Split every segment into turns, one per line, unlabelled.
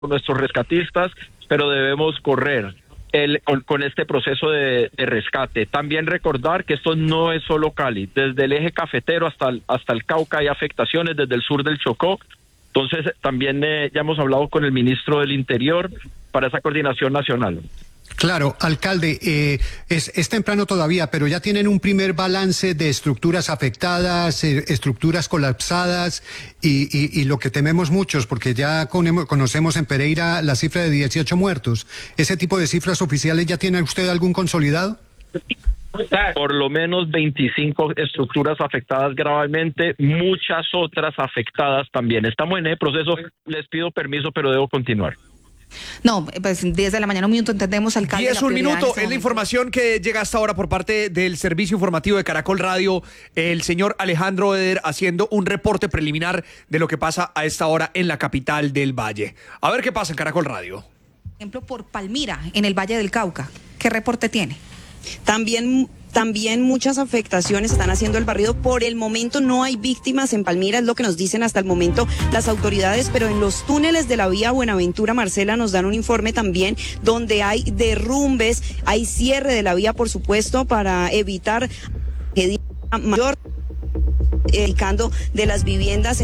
nuestros rescatistas, pero debemos correr con este proceso de rescate. También recordar que esto no es solo Cali, desde el eje cafetero hasta el Cauca hay afectaciones, desde el sur del Chocó. Entonces también ya hemos hablado con el ministro del Interior para esa coordinación nacional.
Claro, alcalde, es temprano todavía, pero ya tienen un primer balance de estructuras afectadas, estructuras colapsadas y lo que tememos muchos, porque ya conocemos en Pereira la cifra de 18 muertos. ¿Ese tipo de cifras oficiales ya tiene usted algún consolidado?
Por lo menos 25 estructuras afectadas gravemente, muchas otras afectadas también. Estamos en el proceso, les pido permiso, pero debo continuar.
No, pues 10 de la mañana, un minuto, entendemos, alcalde.
10, un minuto, es la información que llega hasta ahora por parte del servicio informativo de Caracol Radio, el señor Alejandro Eder haciendo un reporte preliminar de lo que pasa a esta hora en la capital del Valle. A ver qué pasa en Caracol Radio.
Por ejemplo, por Palmira, en el Valle del Cauca, ¿qué reporte tiene?
También muchas afectaciones están haciendo el barrido. Por el momento no hay víctimas en Palmira, es lo que nos dicen hasta el momento las autoridades, pero en los túneles de la vía Buenaventura, Marcela, nos dan un informe también donde hay derrumbes, hay cierre de la vía, por supuesto, para evitar que mayor dedicando de las viviendas.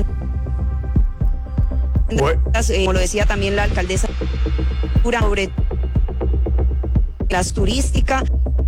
Como lo decía también la alcaldesa, sobre las turísticas.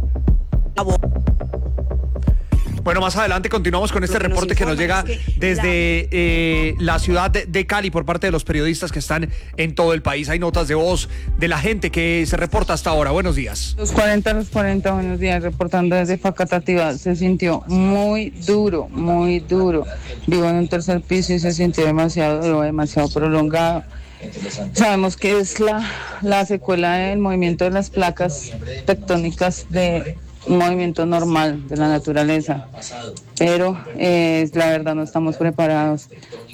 Bueno, más adelante continuamos con este reporte que nos llega desde la ciudad de Cali por parte de los periodistas que están en todo el país. Hay notas de voz de la gente que se reporta hasta ahora. Buenos días.
Los 40, buenos días, reportando desde Facatativá. Se sintió muy duro, muy duro. Vivo en un tercer piso y se sintió demasiado duro, demasiado prolongado. Sabemos que es la secuela del movimiento de las placas tectónicas de un movimiento normal de la naturaleza, pero la verdad no estamos preparados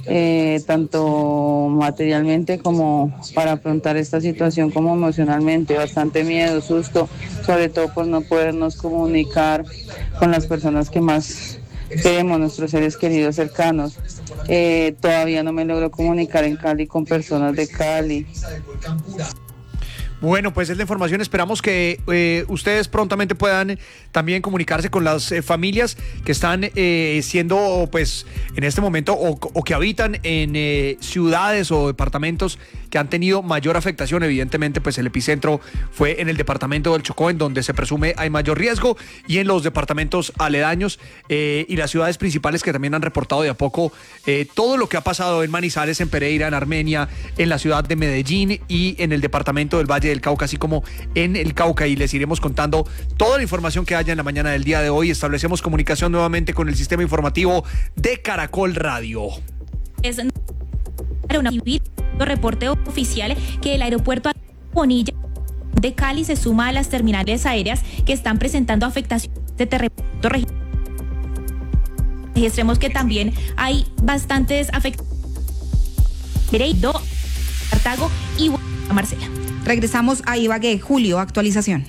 tanto materialmente como para afrontar esta situación, como emocionalmente. Bastante miedo, susto, sobre todo por no podernos comunicar con las personas que más queremos, nuestros seres queridos cercanos. Todavía no me logro comunicar en Cali con personas de Cali.
Bueno, pues es la información. Esperamos que ustedes prontamente puedan también comunicarse con las familias que están siendo, pues, en este momento o que habitan en ciudades o departamentos que han tenido mayor afectación. Evidentemente, pues el epicentro fue en el departamento del Chocó, en donde se presume hay mayor riesgo, y en los departamentos aledaños y las ciudades principales que también han reportado de a poco todo lo que ha pasado en Manizales, en Pereira, en Armenia, en la ciudad de Medellín y en el departamento del Valle del Cauca, así como en el Cauca, y les iremos contando toda la información que haya en la mañana del día de hoy. Establecemos comunicación nuevamente con el sistema informativo de Caracol Radio.
Es un reporte oficial que el aeropuerto Bonilla de Cali se suma a las terminales aéreas que están presentando afectaciones de terremoto regional. Registremos que también hay bastantes afectaciones. Cartago y Marcela.
Regresamos a Ibagué. Julio, actualización.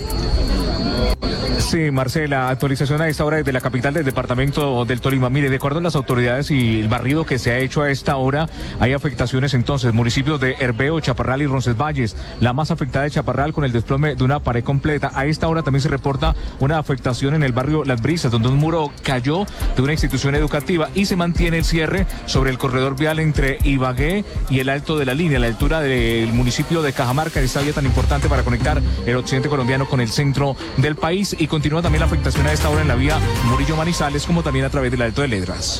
Sí, Marcela, actualización a esta hora desde la capital del departamento del Tolima. Mire, de acuerdo a las autoridades y el barrido que se ha hecho a esta hora, hay afectaciones entonces, municipios de Herbeo, Chaparral y Roncesvalles. La más afectada de Chaparral con el desplome de una pared completa. A esta hora también se reporta una afectación en el barrio Las Brisas, donde un muro cayó de una institución educativa, y se mantiene el cierre sobre el corredor vial entre Ibagué y el Alto de la Línea, a la altura del municipio de Cajamarca, esta vía tan importante para conectar el occidente colombiano con el centro del país. Y continúa también la afectación a esta hora en la vía Murillo-Manizales, como también a través del Alto de Ledras.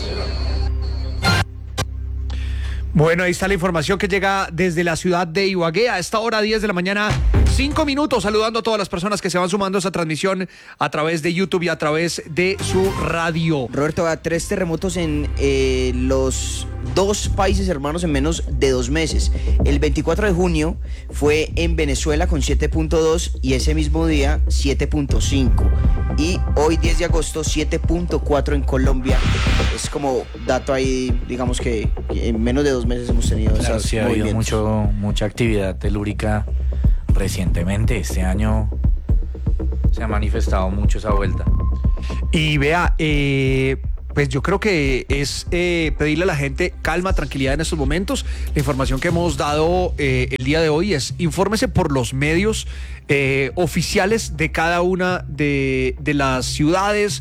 Bueno, ahí está la información que llega desde la ciudad de Ibagué a esta hora, 10 de la mañana, 5 minutos, saludando a todas las personas que se van sumando a esa transmisión a través de YouTube y a través de su radio.
Roberto, 3 terremotos en los 2 países hermanos en menos de 2 meses. El 24 de junio fue en Venezuela con 7.2 y ese mismo día 7.5. Y hoy 10 de agosto 7.4 en Colombia. Es como dato ahí, digamos que en menos de 2 meses hemos tenido
esas sí, ha habido mucha actividad telúrica recientemente. Este año se ha manifestado mucho esa vuelta.
Y vea, pues yo creo que es pedirle a la gente calma, tranquilidad en estos momentos. La información que hemos dado el día de hoy es infórmese por los medios oficiales de cada una de las ciudades.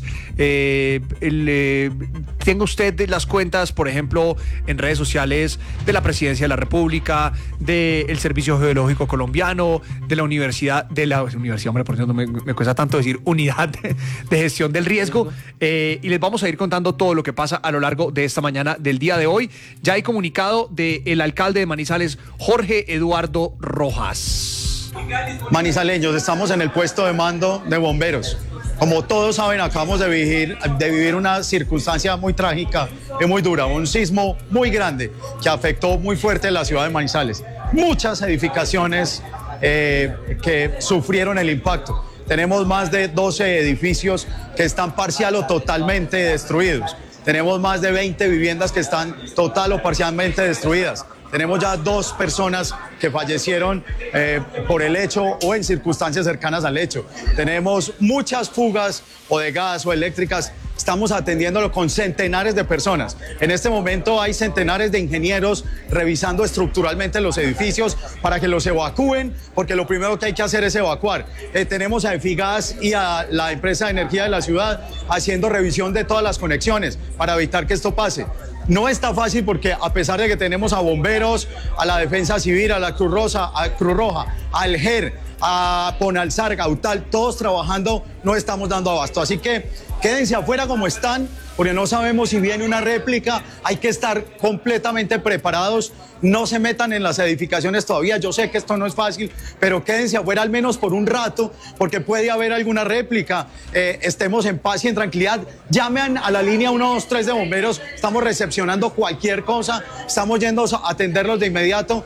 Tenga usted de las cuentas, por ejemplo, en redes sociales de la Presidencia de la República, del Servicio Geológico Colombiano, de la Universidad, hombre, por cierto, me cuesta tanto decir Unidad de Gestión del Riesgo, y les vamos a ir contando todo lo que pasa a lo largo de esta mañana del día de hoy. Ya hay comunicado del alcalde de Manizales, Jorge Eduardo Rojas.
Manizaleños, estamos en el puesto de mando de bomberos. Como todos saben, acabamos de vivir una circunstancia muy trágica y muy dura, un sismo muy grande que afectó muy fuerte la ciudad de Manizales. Muchas edificaciones que sufrieron el impacto. Tenemos más de 12 edificios que están parcial o totalmente destruidos. Tenemos más de 20 viviendas que están total o parcialmente destruidas. Tenemos ya 2 personas que fallecieron por el hecho o en circunstancias cercanas al hecho. Tenemos muchas fugas o de gas o eléctricas. Estamos atendiéndolo con centenares de personas. En este momento hay centenares de ingenieros revisando estructuralmente los edificios para que los evacúen, porque lo primero que hay que hacer es evacuar. Tenemos a Efigas y a la empresa de energía de la ciudad haciendo revisión de todas las conexiones para evitar que esto pase. No está fácil porque a pesar de que tenemos a bomberos, a la Defensa Civil, a la Cruz Roja, al GER, a Ponalsar, Gautal, todos trabajando, no estamos dando abasto. Así que quédense afuera como están, porque no sabemos si viene una réplica. Hay que estar completamente preparados. No se metan en las edificaciones todavía. Yo sé que esto no es fácil, pero quédense afuera al menos por un rato, porque puede haber alguna réplica. Estemos en paz y en tranquilidad. Llamen a la línea 123 de bomberos. Estamos recepcionando cualquier cosa. Estamos yendo a atenderlos de inmediato.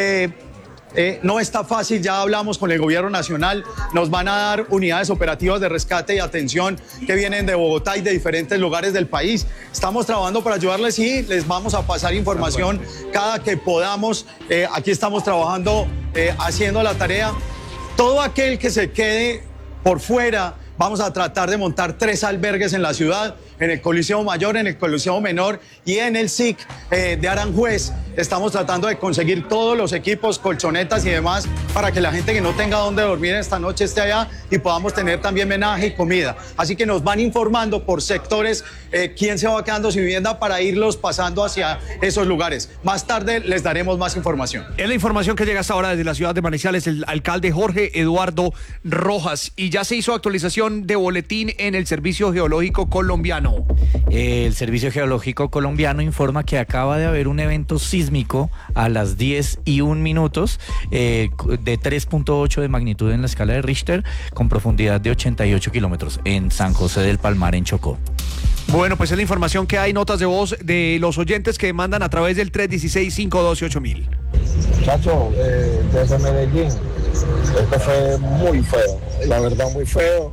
No está fácil, ya hablamos con el gobierno nacional, nos van a dar unidades operativas de rescate y atención que vienen de Bogotá y de diferentes lugares del país. Estamos trabajando para ayudarles y les vamos a pasar información cada que podamos. Aquí estamos trabajando, haciendo la tarea. Todo aquel que se quede por fuera, vamos a tratar de montar 3 albergues en la ciudad, en el Coliseo Mayor, en el Coliseo Menor y en el SIC de Aranjuez. Estamos tratando de conseguir todos los equipos, colchonetas y demás para que la gente que no tenga dónde dormir esta noche esté allá y podamos tener también menaje y comida. Así que nos van informando por sectores quién se va quedando sin vivienda para irlos pasando hacia esos lugares. Más tarde les daremos más información.
Es la información que llega hasta ahora desde la ciudad de Manizales, el alcalde Jorge Eduardo Rojas. Y ya se hizo actualización de boletín en el Servicio Geológico Colombiano.
El Servicio Geológico Colombiano informa que acaba de haber un evento sísmico a las 10:01 de 3.8 de magnitud en la escala de Richter, con profundidad de 88 kilómetros en San José del Palmar, en Chocó.
Bueno, pues es la información que hay, notas de voz de los oyentes que mandan a través del 316-512-8000.
Chacho, desde Medellín, esto fue muy feo, la verdad muy feo.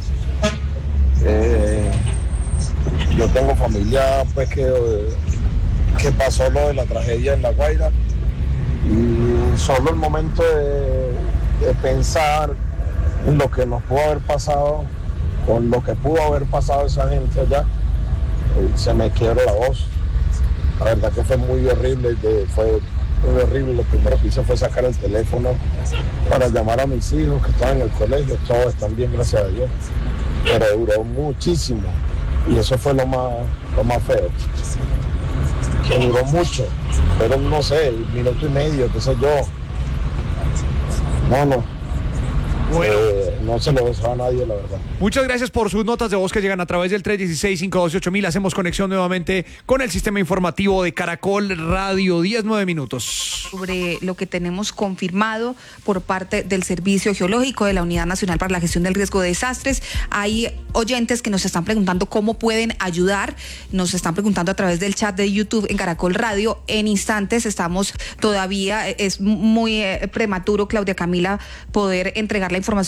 Yo tengo familia pues que pasó lo de la tragedia en La Guaira y solo el momento de pensar en lo que nos pudo haber pasado, con lo que pudo haber pasado esa gente allá, se me quiebra la voz. La verdad que fue muy horrible, fue muy horrible. Lo primero que hice fue sacar el teléfono para llamar a mis hijos que estaban en el colegio. Todos están bien, gracias a Dios, pero duró muchísimo y eso fue lo más feo, que duró mucho, pero no sé, 1 minuto y medio, qué sé yo. Bueno, no se lo deseo a nadie, la verdad.
Muchas gracias por sus notas de voz que llegan a través del 316-512-8000. Hacemos conexión nuevamente con el sistema informativo de Caracol Radio. 10:09.
Sobre lo que tenemos confirmado por parte del Servicio Geológico de la Unidad Nacional para la Gestión del Riesgo de Desastres. Hay oyentes que nos están preguntando cómo pueden ayudar. Nos están preguntando a través del chat de YouTube en Caracol Radio. En instantes estamos todavía, es muy prematuro, Claudia Camila, poder entregar la información sobre los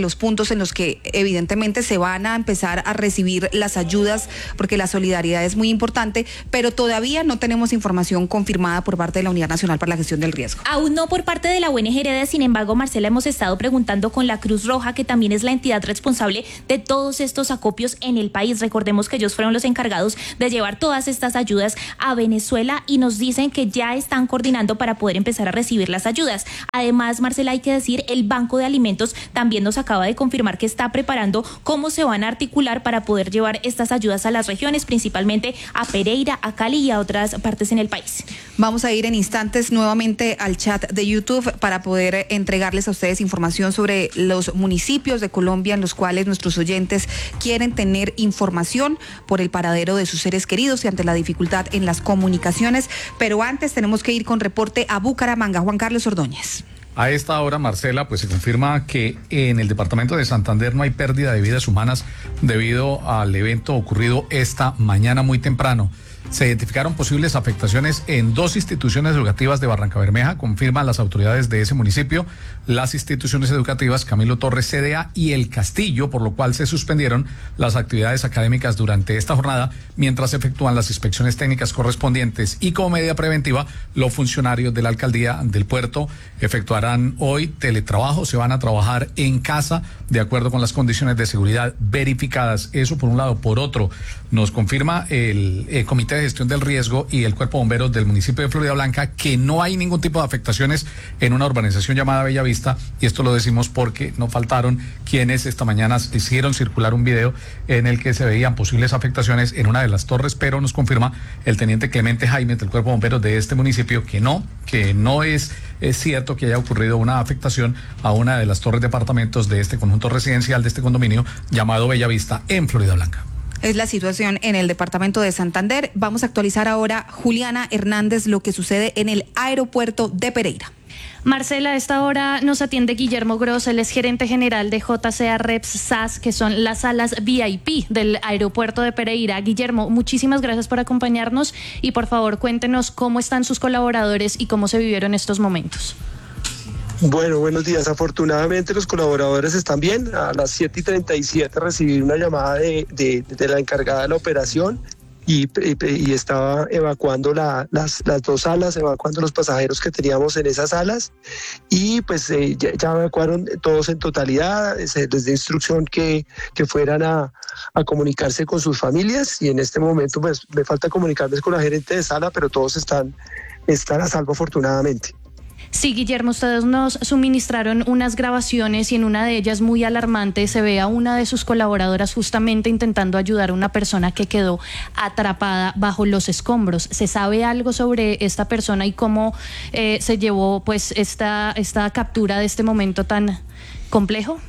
los puntos en los que evidentemente se van a empezar a recibir las ayudas, porque la solidaridad es muy importante, pero todavía no tenemos información confirmada por parte de la Unidad Nacional para la Gestión del Riesgo.
Aún no por parte de la ONG Hereda, sin embargo, Marcela, hemos estado preguntando con la Cruz Roja, que también es la entidad responsable de todos estos acopios en el país. Recordemos que ellos fueron los encargados de llevar todas estas ayudas a Venezuela y nos dicen que ya están coordinando para poder empezar a recibir las ayudas. Además, Marcela, hay que decir, el Banco de Alimentos también nos acaba de confirmar que está preparando cómo se van a articular para poder llevar estas ayudas a las regiones, principalmente a Pereira, a Cali y a otras partes en el país.
Vamos a ir en instantes nuevamente al chat de YouTube para poder entregarles a ustedes información sobre los municipios de Colombia en los cuales nuestros oyentes quieren tener información por el paradero de sus seres queridos y ante la dificultad en las comunicaciones. Pero antes tenemos que ir con reporte a Bucaramanga. Juan Carlos Ordóñez.
A esta hora, Marcela, pues se confirma que en el departamento de Santander no hay pérdida de vidas humanas debido al evento ocurrido esta mañana muy temprano. Se identificaron posibles afectaciones en 2 instituciones educativas de Barrancabermeja, confirman las autoridades de ese municipio, las instituciones educativas Camilo Torres CDA y El Castillo, por lo cual se suspendieron las actividades académicas durante esta jornada, mientras se efectúan las inspecciones técnicas correspondientes. Y como medida preventiva, los funcionarios de la alcaldía del puerto efectuarán hoy teletrabajo, se van a trabajar en casa de acuerdo con las condiciones de seguridad verificadas. Eso por un lado. Por otro, nos confirma el Comité de Gestión del Riesgo y el Cuerpo de Bomberos del municipio de Floridablanca que no hay ningún tipo de afectaciones en una urbanización llamada Bellavista, y esto lo decimos porque no faltaron quienes esta mañana hicieron circular un video en el que se veían posibles afectaciones en una de las torres, pero nos confirma el teniente Clemente Jaime del Cuerpo de Bomberos de este municipio que no es cierto que haya ocurrido una afectación a una de las torres de apartamentos de este conjunto residencial, de este condominio llamado Bellavista en Floridablanca.
Es la situación en el departamento de Santander. Vamos a actualizar ahora, Juliana Hernández, lo que sucede en el aeropuerto de Pereira.
Marcela, a esta hora nos atiende Guillermo Gross, él es gerente general de JCA Reps SAS, que son las salas VIP del aeropuerto de Pereira. Guillermo, muchísimas gracias por acompañarnos y por favor cuéntenos cómo están sus colaboradores y cómo se vivieron estos momentos.
Bueno, buenos días. Afortunadamente los colaboradores están bien. A las 7:37 recibí una llamada de la encargada de la operación y estaba evacuando las 2 salas, evacuando los pasajeros que teníamos en esas salas y pues ya evacuaron todos en totalidad. Se les dio instrucción que fueran a comunicarse con sus familias y en este momento pues me falta comunicarme con la gerente de sala, pero todos están a salvo afortunadamente.
Sí, Guillermo, ustedes nos suministraron unas grabaciones y en una de ellas, muy alarmante, se ve a una de sus colaboradoras justamente intentando ayudar a una persona que quedó atrapada bajo los escombros. ¿Se sabe algo sobre esta persona y cómo se llevó pues esta captura de este momento tan complejo?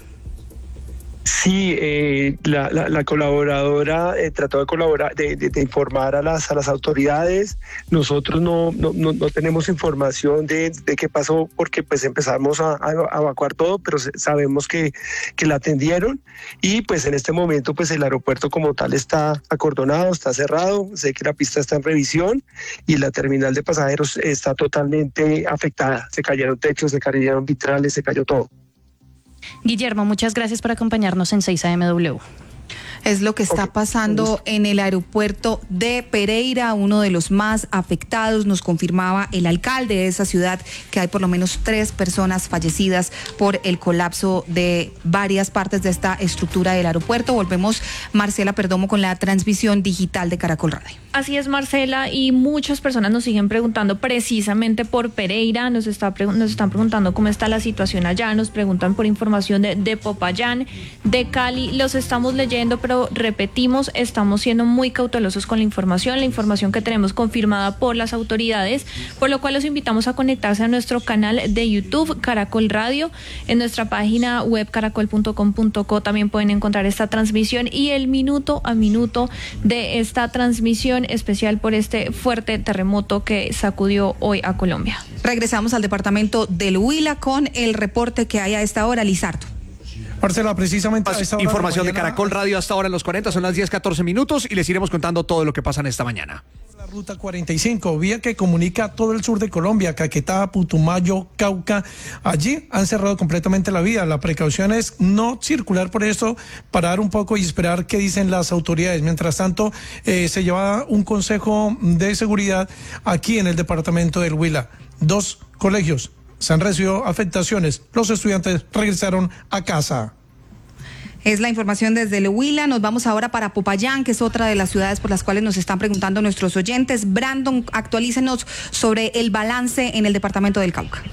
Sí, la colaboradora trató de colaborar, de informar a las autoridades. Nosotros no tenemos información de qué pasó porque pues empezamos a evacuar todo, pero sabemos que la atendieron y pues en este momento pues el aeropuerto como tal está acordonado, está cerrado. Sé que la pista está en revisión y la terminal de pasajeros está totalmente afectada. Se cayeron techos, se cayeron vitrales, se cayó todo.
Guillermo, muchas gracias por acompañarnos en 6 AMW.
Es lo que está pasando en el aeropuerto de Pereira, uno de los más afectados. Nos confirmaba el alcalde de esa ciudad que hay por lo menos 3 personas fallecidas por el colapso de varias partes de esta estructura del aeropuerto. Volvemos, Marcela Perdomo, con la transmisión digital de Caracol Radio.
Así es, Marcela, y muchas personas nos siguen preguntando precisamente por Pereira, nos están preguntando cómo está la situación allá, nos preguntan por información de Popayán, de Cali, los estamos leyendo, pero repetimos, estamos siendo muy cautelosos con la información que tenemos confirmada por las autoridades, por lo cual los invitamos a conectarse a nuestro canal de YouTube, Caracol Radio, en nuestra página web caracol.com.co también pueden encontrar esta transmisión y el minuto a minuto de esta transmisión especial por este fuerte terremoto que sacudió hoy a Colombia.
Regresamos al departamento del Huila con el reporte que hay a esta hora, Lizardo.
Marcela, precisamente a esta hora
información de
mañana,
Caracol Radio hasta ahora en los 40, son las 10:14 minutos y les iremos contando todo lo que pasa en esta mañana.
La ruta 45, vía que comunica todo el sur de Colombia, Caquetá, Putumayo, Cauca, allí han cerrado completamente la vía. La precaución es no circular por eso, parar un poco y esperar qué dicen las autoridades. Mientras tanto, se lleva un consejo de seguridad aquí en el departamento del Huila. 2 colegios se han recibido afectaciones. Los estudiantes regresaron a casa.
Es la información desde el Huila. Nos vamos ahora para Popayán, que es otra de las ciudades por las cuales nos están preguntando nuestros oyentes. Brandon, actualícenos sobre el balance en el departamento del Cauca.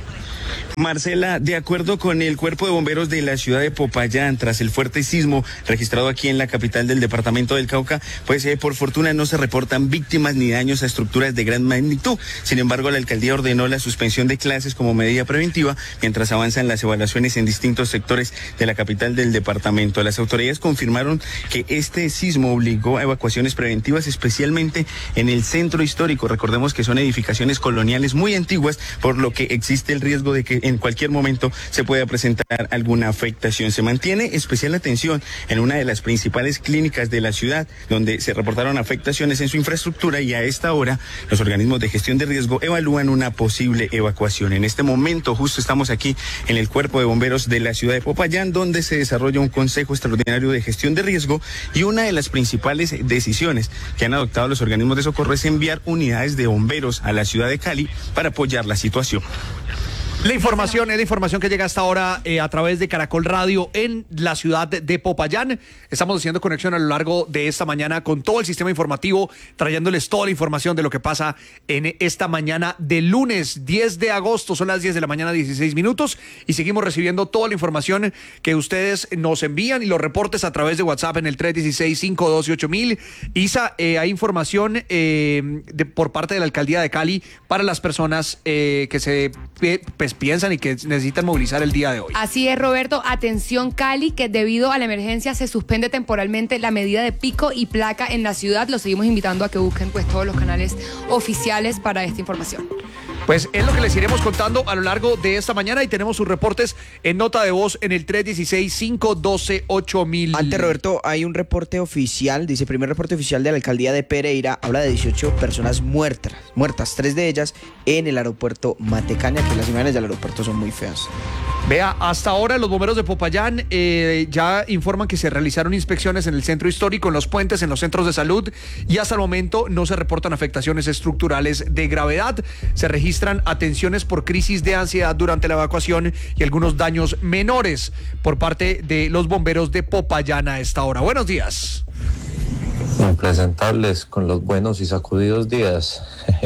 Marcela, de acuerdo con el Cuerpo de Bomberos de la ciudad de Popayán, tras el fuerte sismo registrado aquí en la capital del departamento del Cauca, pues por fortuna no se reportan víctimas ni daños a estructuras de gran magnitud. Sin embargo, la alcaldía ordenó la suspensión de clases como medida preventiva mientras avanzan las evaluaciones en distintos sectores de la capital del departamento. Las autoridades confirmaron que este sismo obligó a evacuaciones preventivas, especialmente en el centro histórico. Recordemos que son edificaciones coloniales muy antiguas, por lo que existe el riesgo de que en cualquier momento se pueda presentar alguna afectación. Se mantiene especial atención en una de las principales clínicas de la ciudad, donde se reportaron afectaciones en su infraestructura, y a esta hora los organismos de gestión de riesgo evalúan una posible evacuación. En este momento justo estamos aquí en el Cuerpo de Bomberos de la ciudad de Popayán, donde se desarrolla un consejo extraordinario de gestión de riesgo, y una de las principales decisiones que han adoptado los organismos de socorro es enviar unidades de bomberos a la ciudad de Cali para apoyar la situación.
La información es la información que llega hasta ahora a través de Caracol Radio en la ciudad de Popayán. Estamos haciendo conexión a lo largo de esta mañana con todo el sistema informativo, trayéndoles toda la información de lo que pasa en esta mañana de lunes 10 de agosto. Son las 10 de la mañana, 16 minutos, y seguimos recibiendo toda la información que ustedes nos envían y los reportes a través de WhatsApp en el 316-512-8000. Isa, hay información por parte de la alcaldía de Cali para las personas que se piensan y que necesitan movilizar el día de hoy.
Así es, Roberto. Atención, Cali, que debido a la emergencia se suspende temporalmente la medida de pico y placa en la ciudad. Los seguimos invitando a que busquen pues todos los canales oficiales para esta información.
Pues es lo que les iremos contando a lo largo de esta mañana, y tenemos sus reportes en nota de voz en el 316-512-8000.
Antes, Roberto, hay un reporte oficial, dice, primer reporte oficial de la alcaldía de Pereira, habla de 18 personas muertas, 3 de ellas en el aeropuerto Matecaña, que las imágenes del aeropuerto son muy feas.
Vea, hasta ahora los bomberos de Popayán ya informan que se realizaron inspecciones en el centro histórico, en los puentes, en los centros de salud, y hasta el momento no se reportan afectaciones estructurales de gravedad. Se registran atenciones por crisis de ansiedad durante la evacuación y algunos daños menores por parte de los bomberos de Popayán a esta hora. Buenos días.
Impresentables con los buenos y sacudidos días.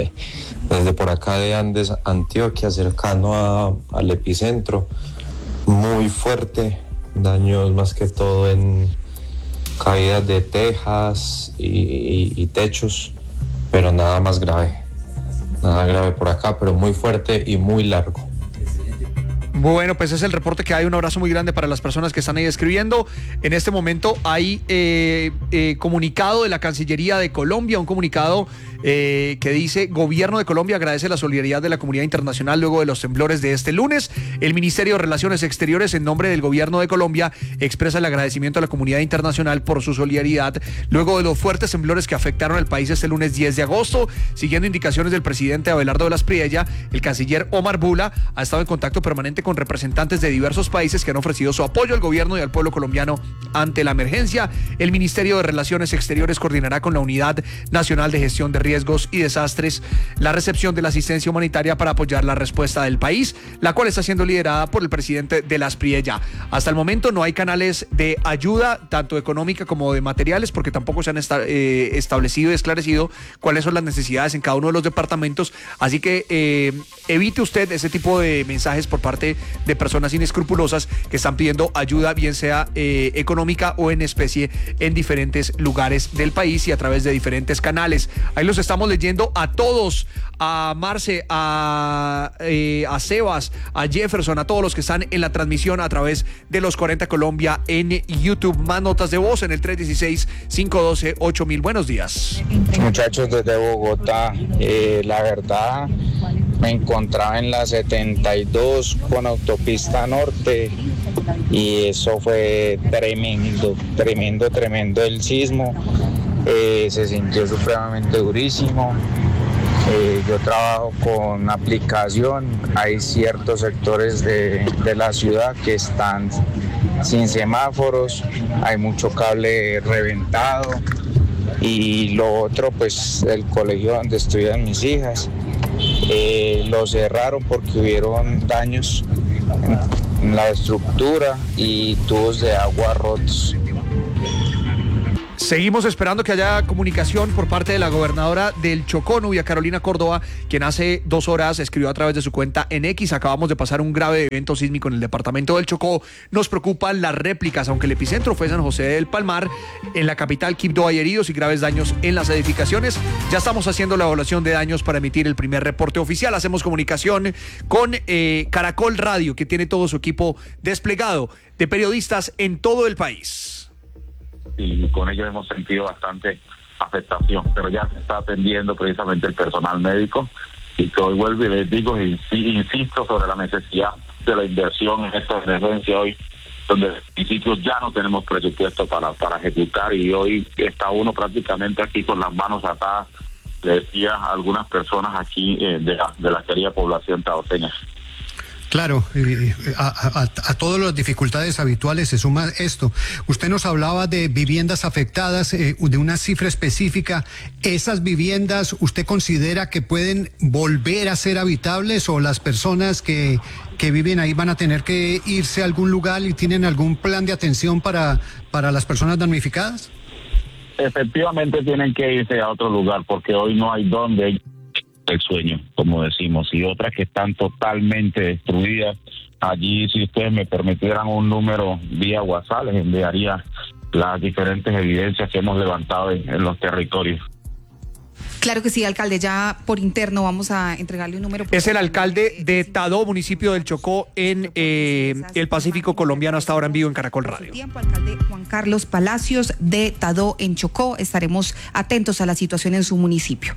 Desde por acá de Andes, Antioquia, cercano al epicentro, muy fuerte, daños más que todo en caídas de tejas y techos, pero nada más grave. Nada grave por acá, pero muy fuerte y muy largo.
Bueno, pues es el reporte que hay. Un abrazo muy grande para las personas que están ahí escribiendo. En este momento hay comunicado de la Cancillería de Colombia, un comunicado que dice: Gobierno de Colombia agradece la solidaridad de la comunidad internacional luego de los temblores de este lunes. El Ministerio de Relaciones Exteriores, en nombre del Gobierno de Colombia, expresa el agradecimiento a la comunidad internacional por su solidaridad luego de los fuertes temblores que afectaron al país este lunes 10 de agosto. Siguiendo indicaciones del presidente Abelardo de las Priella, el canciller Omar Bula ha estado en contacto permanente con representantes de diversos países que han ofrecido su apoyo al gobierno y al pueblo colombiano ante la emergencia. El Ministerio de Relaciones Exteriores coordinará con la Unidad Nacional de Gestión de Riesgos y Desastres la recepción de la asistencia humanitaria para apoyar la respuesta del país, la cual está siendo liderada por el presidente de las Priella. Hasta el momento no hay canales de ayuda, tanto económica como de materiales, porque tampoco se han establecido y esclarecido cuáles son las necesidades en cada uno de los departamentos. Así que evite usted ese tipo de mensajes por parte de personas inescrupulosas que están pidiendo ayuda, bien sea económica o en especie, en diferentes lugares del país y a través de diferentes canales. Ahí los estamos leyendo a todos, a Marce, a Sebas, a Jefferson, a todos los que están en la transmisión a través de los 40 Colombia en YouTube. Más notas de voz en el 316-512-8000. Buenos días.
Muchachos, desde Bogotá, la verdad, Me encontraba en la 72 con autopista norte y eso fue tremendo el sismo. Se sintió supremamente durísimo. Yo trabajo con aplicación, hay ciertos sectores de la ciudad que están sin semáforos, hay mucho cable reventado y lo otro, pues el colegio donde estudian mis hijas, lo cerraron porque hubieron daños en la estructura y tubos de agua rotos.
Seguimos esperando que haya comunicación por parte de la gobernadora del Chocó, Nubia Carolina Córdoba, quien hace 2 horas escribió a través de su cuenta en X: acabamos de pasar un grave evento sísmico en el departamento del Chocó. Nos preocupan las réplicas, aunque el epicentro fue San José del Palmar. En la capital, Quibdó, hay heridos y graves daños en las edificaciones. Ya estamos haciendo la evaluación de daños para emitir el primer reporte oficial. Hacemos comunicación con Caracol Radio, que tiene todo su equipo desplegado de periodistas en todo el país.
Y con ellos hemos sentido bastante afectación, pero ya se está atendiendo precisamente el personal médico, y que hoy vuelvo y les digo y insisto sobre la necesidad de la inversión en esta emergencia hoy, donde los municipios ya no tenemos presupuesto para ejecutar, y hoy está uno prácticamente aquí con las manos atadas, le decía a algunas personas aquí de la querida población taoseña.
Claro, a todas las dificultades habituales se suma esto. Usted nos hablaba de viviendas afectadas, de una cifra específica. ¿Esas viviendas usted considera que pueden volver a ser habitables, o las personas que viven ahí van a tener que irse a algún lugar y tienen algún plan de atención para las personas damnificadas?
Efectivamente tienen que irse a otro lugar, porque hoy no hay dónde el sueño, como decimos, y otras que están totalmente destruidas. Allí, si ustedes me permitieran un número vía WhatsApp, les enviaría las diferentes evidencias que hemos levantado en los territorios.
Claro que sí, alcalde, ya por interno vamos a entregarle un número.
Es el alcalde de Tadó, municipio del Chocó, en el Pacífico colombiano, hasta ahora en vivo en Caracol Radio.
Alcalde Juan Carlos Palacios de Tadó, en Chocó. Estaremos atentos a la situación en su municipio.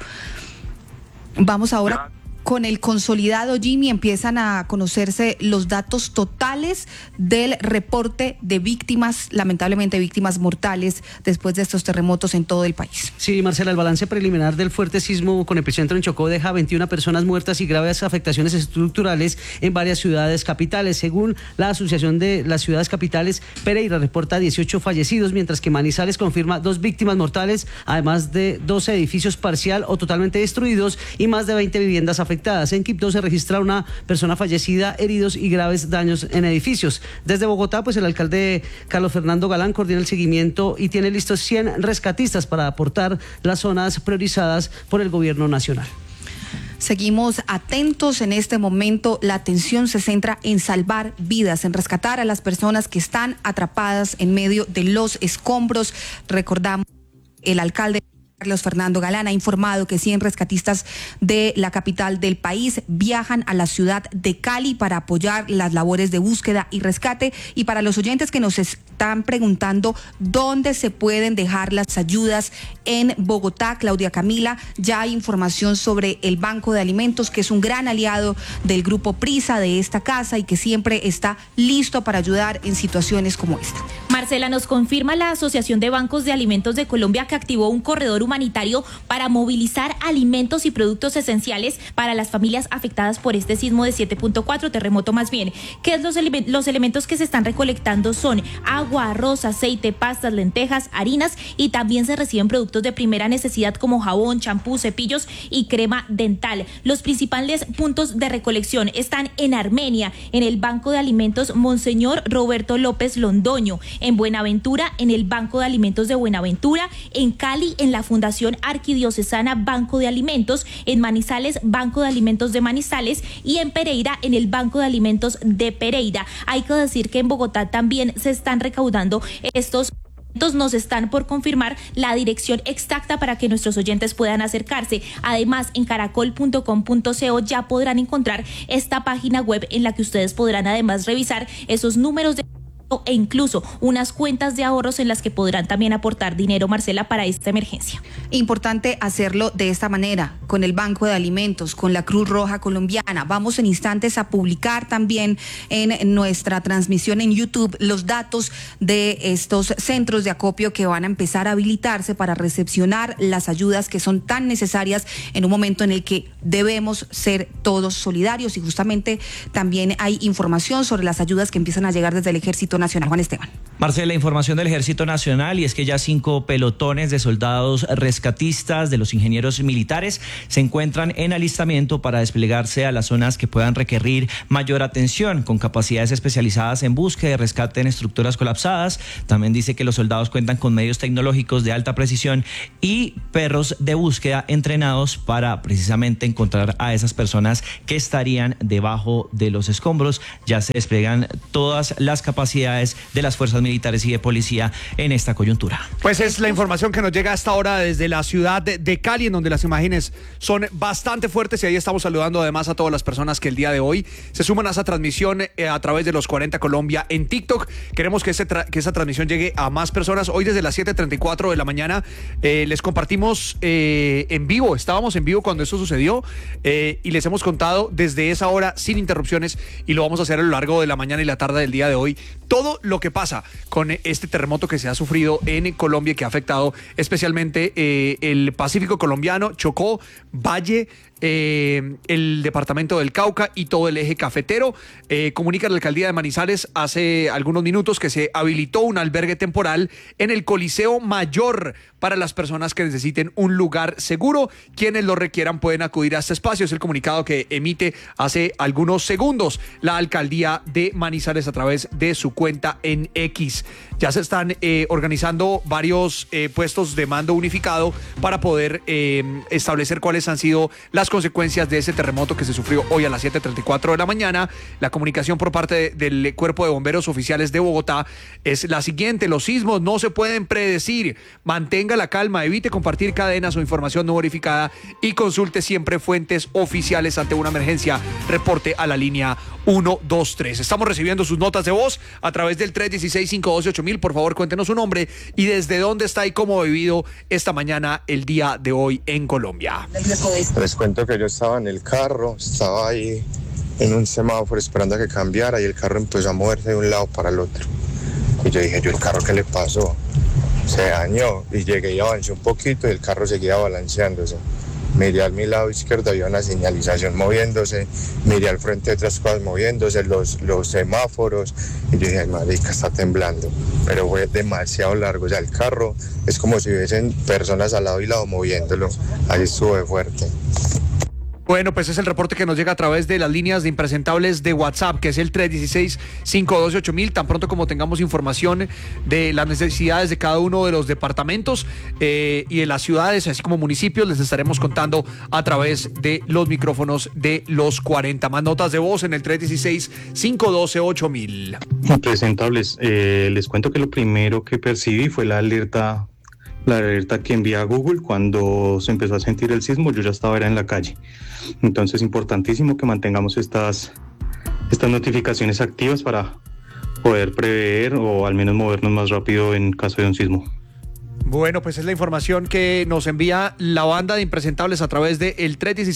Vamos ahora con el consolidado, Jimmy. Empiezan a conocerse los datos totales del reporte de víctimas, lamentablemente víctimas mortales, después de estos terremotos en todo el país.
Sí, Marcela, el balance preliminar del fuerte sismo con epicentro en Chocó deja 21 personas muertas y graves afectaciones estructurales en varias ciudades capitales. Según la Asociación de las Ciudades Capitales, Pereira reporta 18 fallecidos, mientras que Manizales confirma 2 víctimas mortales, además de 12 edificios parcial o totalmente destruidos y más de 20 viviendas afectadas. En Quibdó se registra una persona fallecida, heridos y graves daños en edificios. Desde Bogotá, pues el alcalde Carlos Fernando Galán coordina el seguimiento y tiene listos 100 rescatistas para aportar las zonas priorizadas por el gobierno nacional.
Seguimos atentos. En este momento la atención se centra en salvar vidas, en rescatar a las personas que están atrapadas en medio de los escombros. Recordamos, el alcalde Carlos Fernando Galán ha informado que 100 rescatistas de la capital del país viajan a la ciudad de Cali para apoyar las labores de búsqueda y rescate. Y para los oyentes que nos están preguntando dónde se pueden dejar las ayudas en Bogotá, Claudia Camila, ya hay información sobre el Banco de Alimentos, que es un gran aliado del Grupo Prisa, de esta casa, y que siempre está listo para ayudar en situaciones como esta.
Marcela, nos confirma la Asociación de Bancos de Alimentos de Colombia que activó un corredor humanitario para movilizar alimentos y productos esenciales para las familias afectadas por este sismo de 7.4, terremoto más bien. ¿Qué es los elementos que se están recolectando? Son agua, arroz, aceite, pastas, lentejas, harinas, y también se reciben productos de primera necesidad como jabón, champú, cepillos y crema dental. Los principales puntos de recolección están en Armenia, en el Banco de Alimentos Monseñor Roberto López Londoño, en Buenaventura, en el Banco de Alimentos de Buenaventura, en Cali, en la Fundación Arquidiocesana Banco de Alimentos, en Manizales, Banco de Alimentos de Manizales, y en Pereira, en el Banco de Alimentos de Pereira. Hay que decir que en Bogotá también se están recaudando estos. Nos están por confirmar la dirección exacta para que nuestros oyentes puedan acercarse. Además, en caracol.com.co ya podrán encontrar esta página web en la que ustedes podrán además revisar esos números de e incluso unas cuentas de ahorros en las que podrán también aportar dinero, Marcela, para esta emergencia.
Importante hacerlo de esta manera, con el Banco de Alimentos, con la Cruz Roja Colombiana. Vamos en instantes a publicar también en nuestra transmisión en YouTube los datos de estos centros de acopio que van a empezar a habilitarse para recepcionar las ayudas que son tan necesarias en un momento en el que debemos ser todos solidarios, y justamente también hay información sobre las ayudas que empiezan a llegar desde el Ejército Nacional. Juan Esteban.
Marcela, información del Ejército Nacional, y es que ya 5 pelotones de soldados rescatistas de los ingenieros militares se encuentran en alistamiento para desplegarse a las zonas que puedan requerir mayor atención, con capacidades especializadas en búsqueda y rescate en estructuras colapsadas. También dice que los soldados cuentan con medios tecnológicos de alta precisión y perros de búsqueda entrenados para precisamente encontrar a esas personas que estarían debajo de los escombros. Ya se despliegan todas las capacidades de las fuerzas militares y de policía en esta coyuntura.
Pues es la información que nos llega hasta ahora desde la ciudad de Cali, en donde las imágenes son bastante fuertes, y ahí estamos saludando además a todas las personas que el día de hoy se suman a esa transmisión a través de los 40 Colombia en TikTok. Queremos que esa transmisión llegue a más personas. Hoy desde las 7:34 de la mañana les compartimos en vivo, estábamos en vivo cuando eso sucedió, y les hemos contado desde esa hora sin interrupciones, y lo vamos a hacer a lo largo de la mañana y la tarde del día de hoy, todo lo que pasa con este terremoto que se ha sufrido en Colombia, que ha afectado especialmente el Pacífico colombiano, Chocó, Valle, el departamento del Cauca y todo el eje cafetero. Comunica la alcaldía de Manizales hace algunos minutos que se habilitó un albergue temporal en el Coliseo Mayor para las personas que necesiten un lugar seguro. Quienes lo requieran pueden acudir a este espacio. Es el comunicado que emite hace algunos segundos la alcaldía de Manizales a través de su cuenta en X. Ya se están organizando varios puestos de mando unificado para poder establecer cuáles han sido las consecuencias de ese terremoto que se sufrió hoy a las 7:34 de la mañana. La comunicación por parte del Cuerpo de Bomberos Oficiales de Bogotá es la siguiente: los sismos no se pueden predecir, mantenga la calma, evite compartir cadenas o información no verificada y consulte siempre fuentes oficiales ante una emergencia. Reporte a la línea 123. Estamos recibiendo sus notas de voz a través del 316-512-8000. Por favor, cuéntenos su nombre y desde dónde está y cómo ha vivido esta mañana el día de hoy en Colombia.
Les cuento que yo estaba en el carro, estaba ahí en un semáforo esperando a que cambiara, y el carro empezó a moverse de un lado para el otro. Y yo dije, ¿el carro qué le pasó? Se dañó, y llegué y avancé un poquito y el carro seguía balanceándose. Miré al mi lado izquierdo, había una señalización moviéndose, miré al frente otras cosas moviéndose, los semáforos, y yo dije, ay, marica, está temblando, pero fue demasiado largo. O sea, el carro es como si hubiesen personas al lado y lado moviéndolo, ahí estuvo de fuerte.
Bueno, pues es el reporte que nos llega a través de las líneas de impresentables de WhatsApp, que es el 316-512-8000. Tan pronto como tengamos información de las necesidades de cada uno de los departamentos y de las ciudades, así como municipios, les estaremos contando a través de los micrófonos de los 40. Más notas de voz en el 316-512-8000.
Impresentables, les cuento que lo primero que percibí fue la alerta que envía Google cuando se empezó a sentir el sismo. Yo ya estaba en la calle. Entonces es importantísimo que mantengamos estas notificaciones activas para poder prever o al menos movernos más rápido en caso de un sismo.
Bueno, pues es la información que nos envía la banda de impresentables a través de el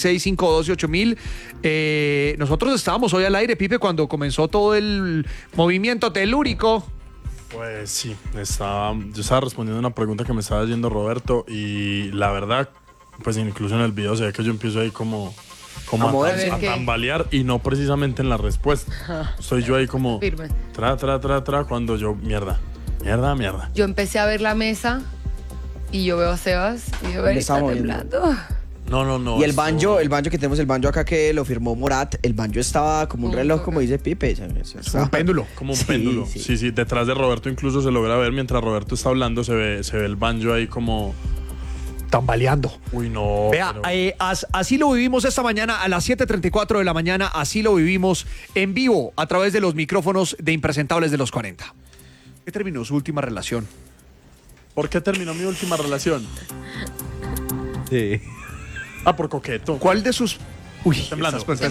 316-512-8000. Nosotros estábamos hoy al aire, Pipe, cuando comenzó todo el movimiento telúrico.
Pues sí, yo estaba respondiendo una pregunta que me estaba haciendo Roberto, y la verdad, pues incluso en el video se ve que yo empiezo ahí como a tambalear, y no precisamente en la respuesta. Estoy yo ahí como
firme.
Cuando yo, mierda.
Yo empecé a ver la mesa y yo veo a Sebas y yo veo está temblando.
No.
Y el banjo que tenemos, el banjo acá que lo firmó Morat, el banjo estaba como un reloj, como dice Pipe.
Como un péndulo.
Como un péndulo. Sí, detrás de Roberto incluso se logra ver, mientras Roberto está hablando, se ve el banjo ahí como
tambaleando.
Uy, no.
Vea, así lo vivimos esta mañana a las 7:34 de la mañana, así lo vivimos en vivo a través de los micrófonos de impresentables de los 40. ¿Qué terminó su última relación?
¿Por qué terminó mi última relación?
Sí.
Por coqueto.
¿Cuál de sus Uy,
está temblando.
Está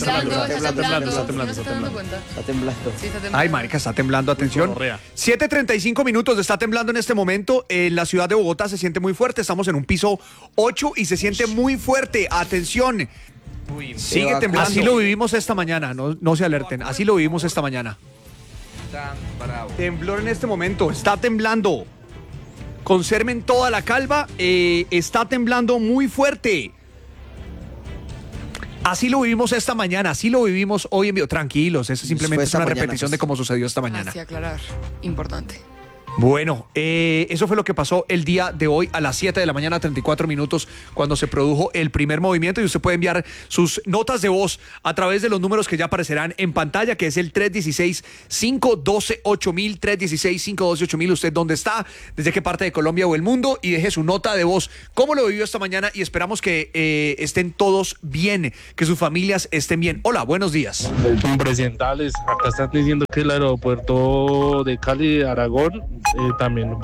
temblando.
Ay, marica, está temblando, atención. 7:35 minutos, está temblando en este momento. En la ciudad de Bogotá se siente muy fuerte. Estamos en un piso 8 y se siente muy fuerte. Atención. Sigue temblando. Así lo vivimos esta mañana. No se alerten. Así lo vivimos esta mañana. Temblor en este momento. Está temblando. Conserven toda la calma. Está temblando muy fuerte. Así lo vivimos esta mañana, así lo vivimos hoy en vivo. Tranquilos, eso simplemente es una repetición de cómo sucedió esta mañana.
Así aclarar, importante.
Bueno, eso fue lo que pasó el día de hoy a las 7 de la mañana, 34 minutos, cuando se produjo el primer movimiento. Y usted puede enviar sus notas de voz a través de los números que ya aparecerán en pantalla, que es el 316-512-8000, 316-512-8000. Usted dónde está, desde qué parte de Colombia o el mundo, y deje su nota de voz. ¿Cómo lo vivió esta mañana? Y esperamos que estén todos bien, que sus familias estén bien. Hola, buenos días.
Presentales, acá están diciendo que el aeropuerto de Cali de Aragón también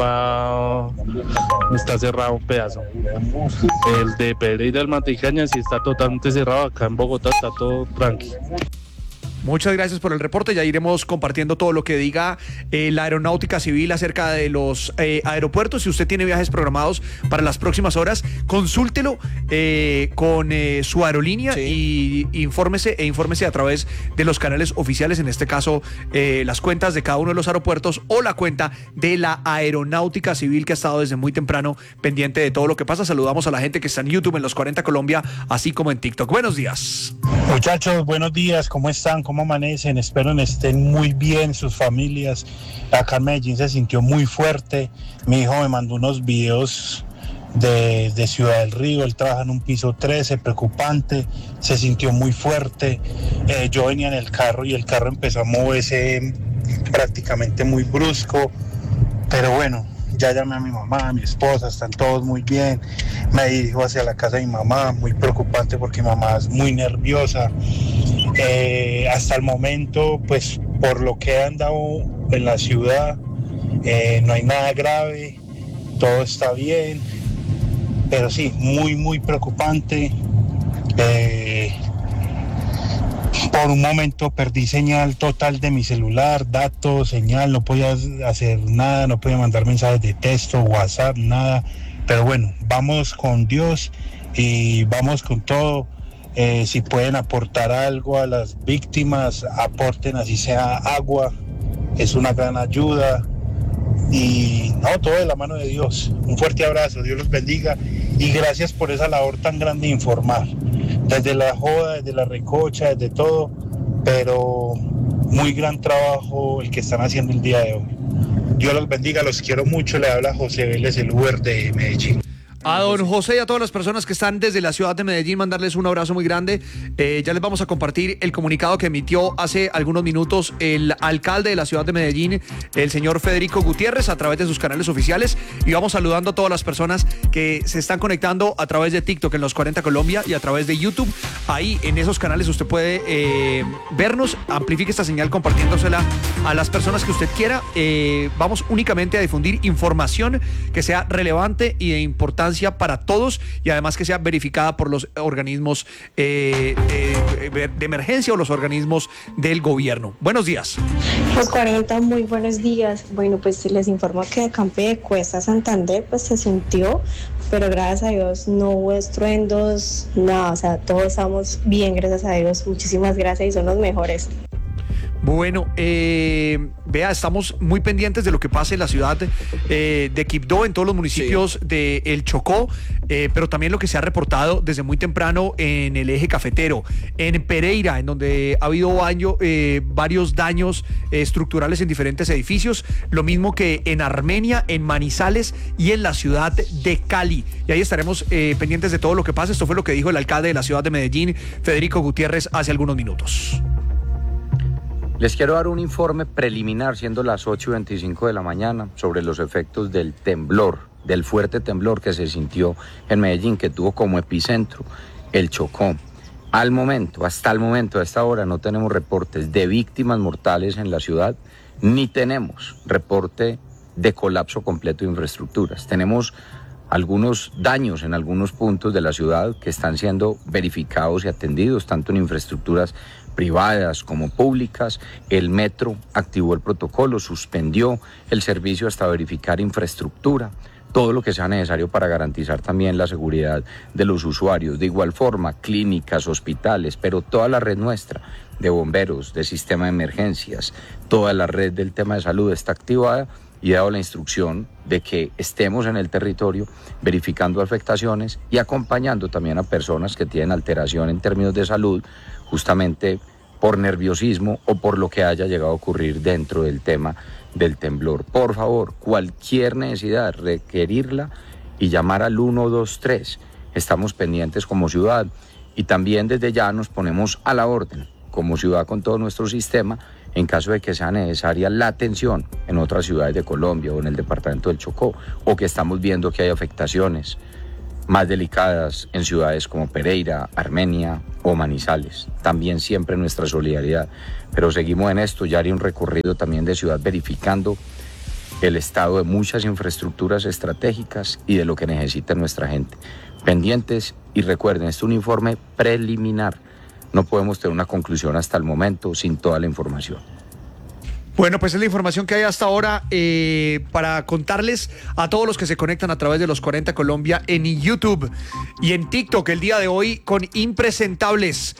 está cerrado un pedazo. El de Pereira, el Mantecaña, sí está totalmente cerrado. Acá en Bogotá está todo tranquilo.
Muchas gracias por el reporte. Ya iremos compartiendo todo lo que diga la Aeronáutica Civil acerca de los aeropuertos. Si usted tiene viajes programados para las próximas horas, consúltelo con su aerolínea y infórmese a través de los canales oficiales, en este caso las cuentas de cada uno de los aeropuertos o la cuenta de la Aeronáutica Civil, que ha estado desde muy temprano pendiente de todo lo que pasa. Saludamos a la gente que está en YouTube, en Los 40 Colombia, así como en TikTok. Buenos días.
Muchachos, buenos días. ¿Cómo están? ¿Cómo amanecen? Espero que estén muy bien sus familias. Acá en Medellín se sintió muy fuerte. Mi hijo me mandó unos videos de Ciudad del Río. Él trabaja en un piso 13, preocupante. Se sintió muy fuerte. Yo venía en el carro y el carro empezó a moverse prácticamente muy brusco. Pero bueno, ya llamé a mi mamá, a mi esposa, están todos muy bien. Me dirijo hacia la casa de mi mamá, muy preocupante porque mi mamá es muy nerviosa. Hasta el momento, pues por lo que he andado en la ciudad, no hay nada grave, todo está bien, pero sí, muy preocupante. Por un momento perdí señal total de mi celular, datos, señal, no podía hacer nada, no podía mandar mensajes de texto, WhatsApp, nada. Pero bueno, vamos con Dios y vamos con todo. Si pueden aportar algo a las víctimas, aporten, así sea agua, es una gran ayuda. Y no, todo de la mano de Dios. Un fuerte abrazo, Dios los bendiga y gracias por esa labor tan grande de informar. Desde la joda, desde la recocha, desde todo, pero muy gran trabajo el que están haciendo el día de hoy. Dios los bendiga, los quiero mucho. Le habla José Vélez, el Uber de Medellín.
A don José y a todas las personas que están desde la ciudad de Medellín, mandarles un abrazo muy grande. Ya les vamos a compartir el comunicado que emitió hace algunos minutos el alcalde de la ciudad de Medellín, el señor Federico Gutiérrez, a través de sus canales oficiales. Y vamos saludando a todas las personas que se están conectando a través de TikTok en Los 40 Colombia y a través de YouTube. Ahí en esos canales usted puede vernos, amplifique esta señal compartiéndosela a las personas que usted quiera. Vamos únicamente a difundir información que sea relevante y de importancia para todos y además que sea verificada por los organismos de emergencia o los organismos del gobierno. Buenos días.
Los 40, muy buenos días. Bueno, pues les informo que de Campedecuesta a Santander pues se sintió, pero gracias a Dios no hubo estruendos, nada, o sea, todos estamos bien, gracias a Dios. Muchísimas gracias y son los mejores.
Bueno, vea, estamos muy pendientes de lo que pase en la ciudad de Quibdó, en todos los municipios de El Chocó, pero también lo que se ha reportado desde muy temprano en el eje cafetero, en Pereira, en donde ha habido varios daños estructurales en diferentes edificios, lo mismo que en Armenia, en Manizales y en la ciudad de Cali. Y ahí estaremos pendientes de todo lo que pase. Esto fue lo que dijo el alcalde de la ciudad de Medellín, Federico Gutiérrez, hace algunos minutos.
Les quiero dar un informe preliminar, siendo las 8:25 de la mañana, sobre los efectos del temblor, del fuerte temblor que se sintió en Medellín, que tuvo como epicentro el Chocó. Al momento, hasta el momento, a esta hora, no tenemos reportes de víctimas mortales en la ciudad, ni tenemos reporte de colapso completo de infraestructuras. Tenemos algunos daños en algunos puntos de la ciudad que están siendo verificados y atendidos, tanto en infraestructuras privadas como públicas. El metro activó el protocolo, suspendió el servicio hasta verificar infraestructura, todo lo que sea necesario para garantizar también la seguridad de los usuarios. De igual forma, clínicas, hospitales, pero toda la red nuestra de bomberos, de sistema de emergencias, toda la red del tema de salud está activada y he dado la instrucción de que estemos en el territorio verificando afectaciones y acompañando también a personas que tienen alteración en términos de salud, justamente por nerviosismo o por lo que haya llegado a ocurrir dentro del tema del temblor. Por favor, cualquier necesidad, requerirla y llamar al 123. Estamos pendientes como ciudad y también desde ya nos ponemos a la orden como ciudad con todo nuestro sistema en caso de que sea necesaria la atención en otras ciudades de Colombia o en el departamento del Chocó, o que estamos viendo que hay afectaciones más delicadas en ciudades como Pereira, Armenia o Manizales. También siempre nuestra solidaridad, pero seguimos en esto. Ya haré un recorrido también de ciudad verificando el estado de muchas infraestructuras estratégicas y de lo que necesita nuestra gente. Pendientes y recuerden, este es un informe preliminar. No podemos tener una conclusión hasta el momento sin toda la información.
Bueno, pues es la información que hay hasta ahora para contarles a todos los que se conectan a través de Los 40 Colombia en YouTube y en TikTok el día de hoy con Impresentables.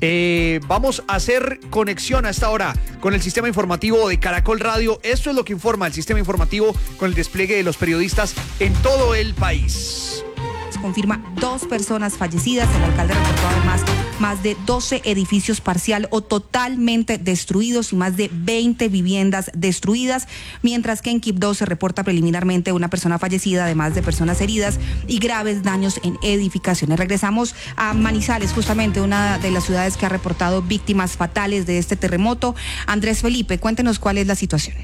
Vamos a hacer conexión a esta hora con el sistema informativo de Caracol Radio. Esto es lo que informa el sistema informativo con el despliegue de los periodistas en todo el país.
Confirma 2 personas fallecidas. El alcalde reportó además más de 12 edificios parcial o totalmente destruidos y más de 20 viviendas destruidas, mientras que en Quibdó se reporta preliminarmente una persona fallecida, además de personas heridas y graves daños en edificaciones. Regresamos a Manizales, justamente una de las ciudades que ha reportado víctimas fatales de este terremoto. Andrés Felipe, cuéntenos cuál es la situación.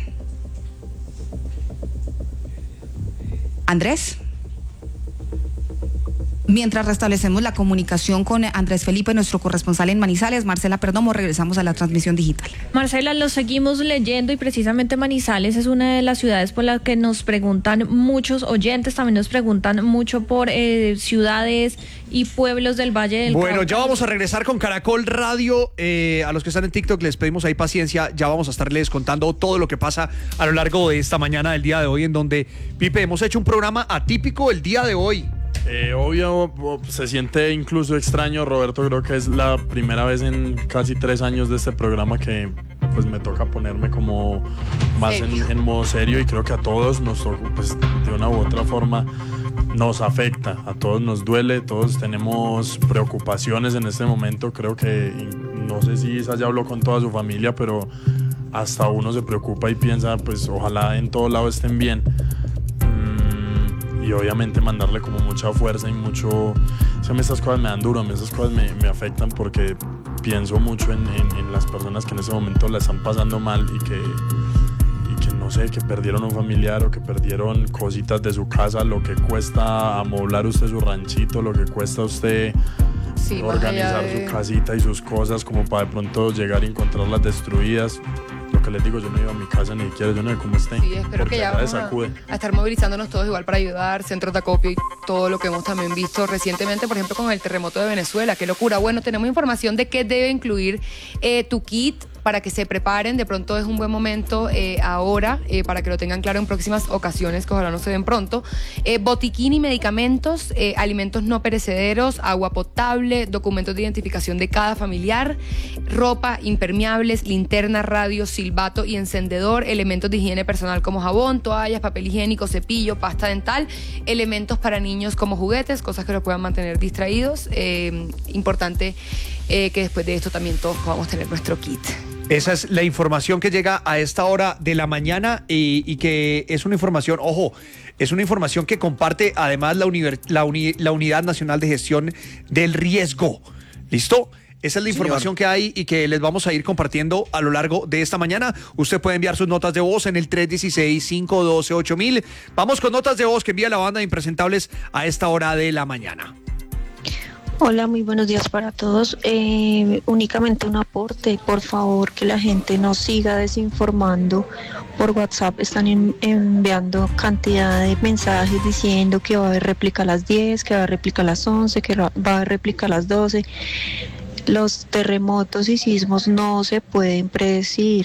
Andrés. Mientras restablecemos la comunicación con Andrés Felipe, nuestro corresponsal en Manizales, Marcela Perdomo, regresamos a la transmisión digital.
Marcela, lo seguimos leyendo y precisamente Manizales es una de las ciudades por las que nos preguntan muchos oyentes, también nos preguntan mucho por ciudades y pueblos del Valle del Cauca.
Bueno, ya vamos a regresar con Caracol Radio. A los que están en TikTok les pedimos ahí paciencia, ya vamos a estarles contando todo lo que pasa a lo largo de esta mañana del día de hoy, en donde, Pipe, hemos hecho un programa atípico el día de hoy.
Obvio, se siente incluso extraño, Roberto. Creo que es la primera vez en casi 3 años de este programa que pues me toca ponerme como más en modo serio, y creo que a todos nos toca, pues de una u otra forma nos afecta, a todos nos duele, todos tenemos preocupaciones en este momento. Creo que, no sé si Isa ya habló con toda su familia, pero hasta uno se preocupa y piensa, pues ojalá en todo lado estén bien. Y obviamente mandarle como mucha fuerza y mucho... O sea, estas cosas me dan duro, estas cosas me afectan porque pienso mucho en las personas que en ese momento la están pasando mal y que no sé, que perdieron un familiar o que perdieron cositas de su casa, lo que cuesta amoblar usted su ranchito, lo que cuesta usted organizar su casita y sus cosas como para de pronto llegar y encontrarlas destruidas. Lo que les digo, yo no iba a mi casa ni siquiera, yo no sé cómo estén.
Sí, espero que ya vamos a estar movilizándonos todos igual para ayudar, centros de acopio y todo lo que hemos también visto recientemente, por ejemplo, con el terremoto de Venezuela. ¡Qué locura! Bueno, tenemos información de qué debe incluir tu kit para que se preparen. De pronto es un buen momento ahora para que lo tengan claro en próximas ocasiones, que ojalá no se den pronto. Botiquín y medicamentos, alimentos no perecederos, agua potable, documentos de identificación de cada familiar, ropa, impermeables, linterna, radio, silbato y encendedor, elementos de higiene personal como jabón, toallas, papel higiénico, cepillo, pasta dental, elementos para niños como juguetes, cosas que los puedan mantener distraídos. Importante que después de esto también todos podamos tener nuestro kit.
Esa es la información que llega a esta hora de la mañana y que es una información, ojo, es una información que comparte además la Unidad Nacional de Gestión del Riesgo. ¿Listo? Esa es la información que hay y que les vamos a ir compartiendo a lo largo de esta mañana. Usted puede enviar sus notas de voz en el 316-512-8000. Vamos con notas de voz que envía la banda de Impresentables a esta hora de la mañana.
Hola, muy buenos días para todos. Únicamente un aporte, por favor, que la gente no siga desinformando. Por WhatsApp están enviando cantidad de mensajes diciendo que va a haber réplica a las 10, que va a haber réplica a las 11, que va a haber réplica a las 12. Los terremotos y sismos no se pueden predecir.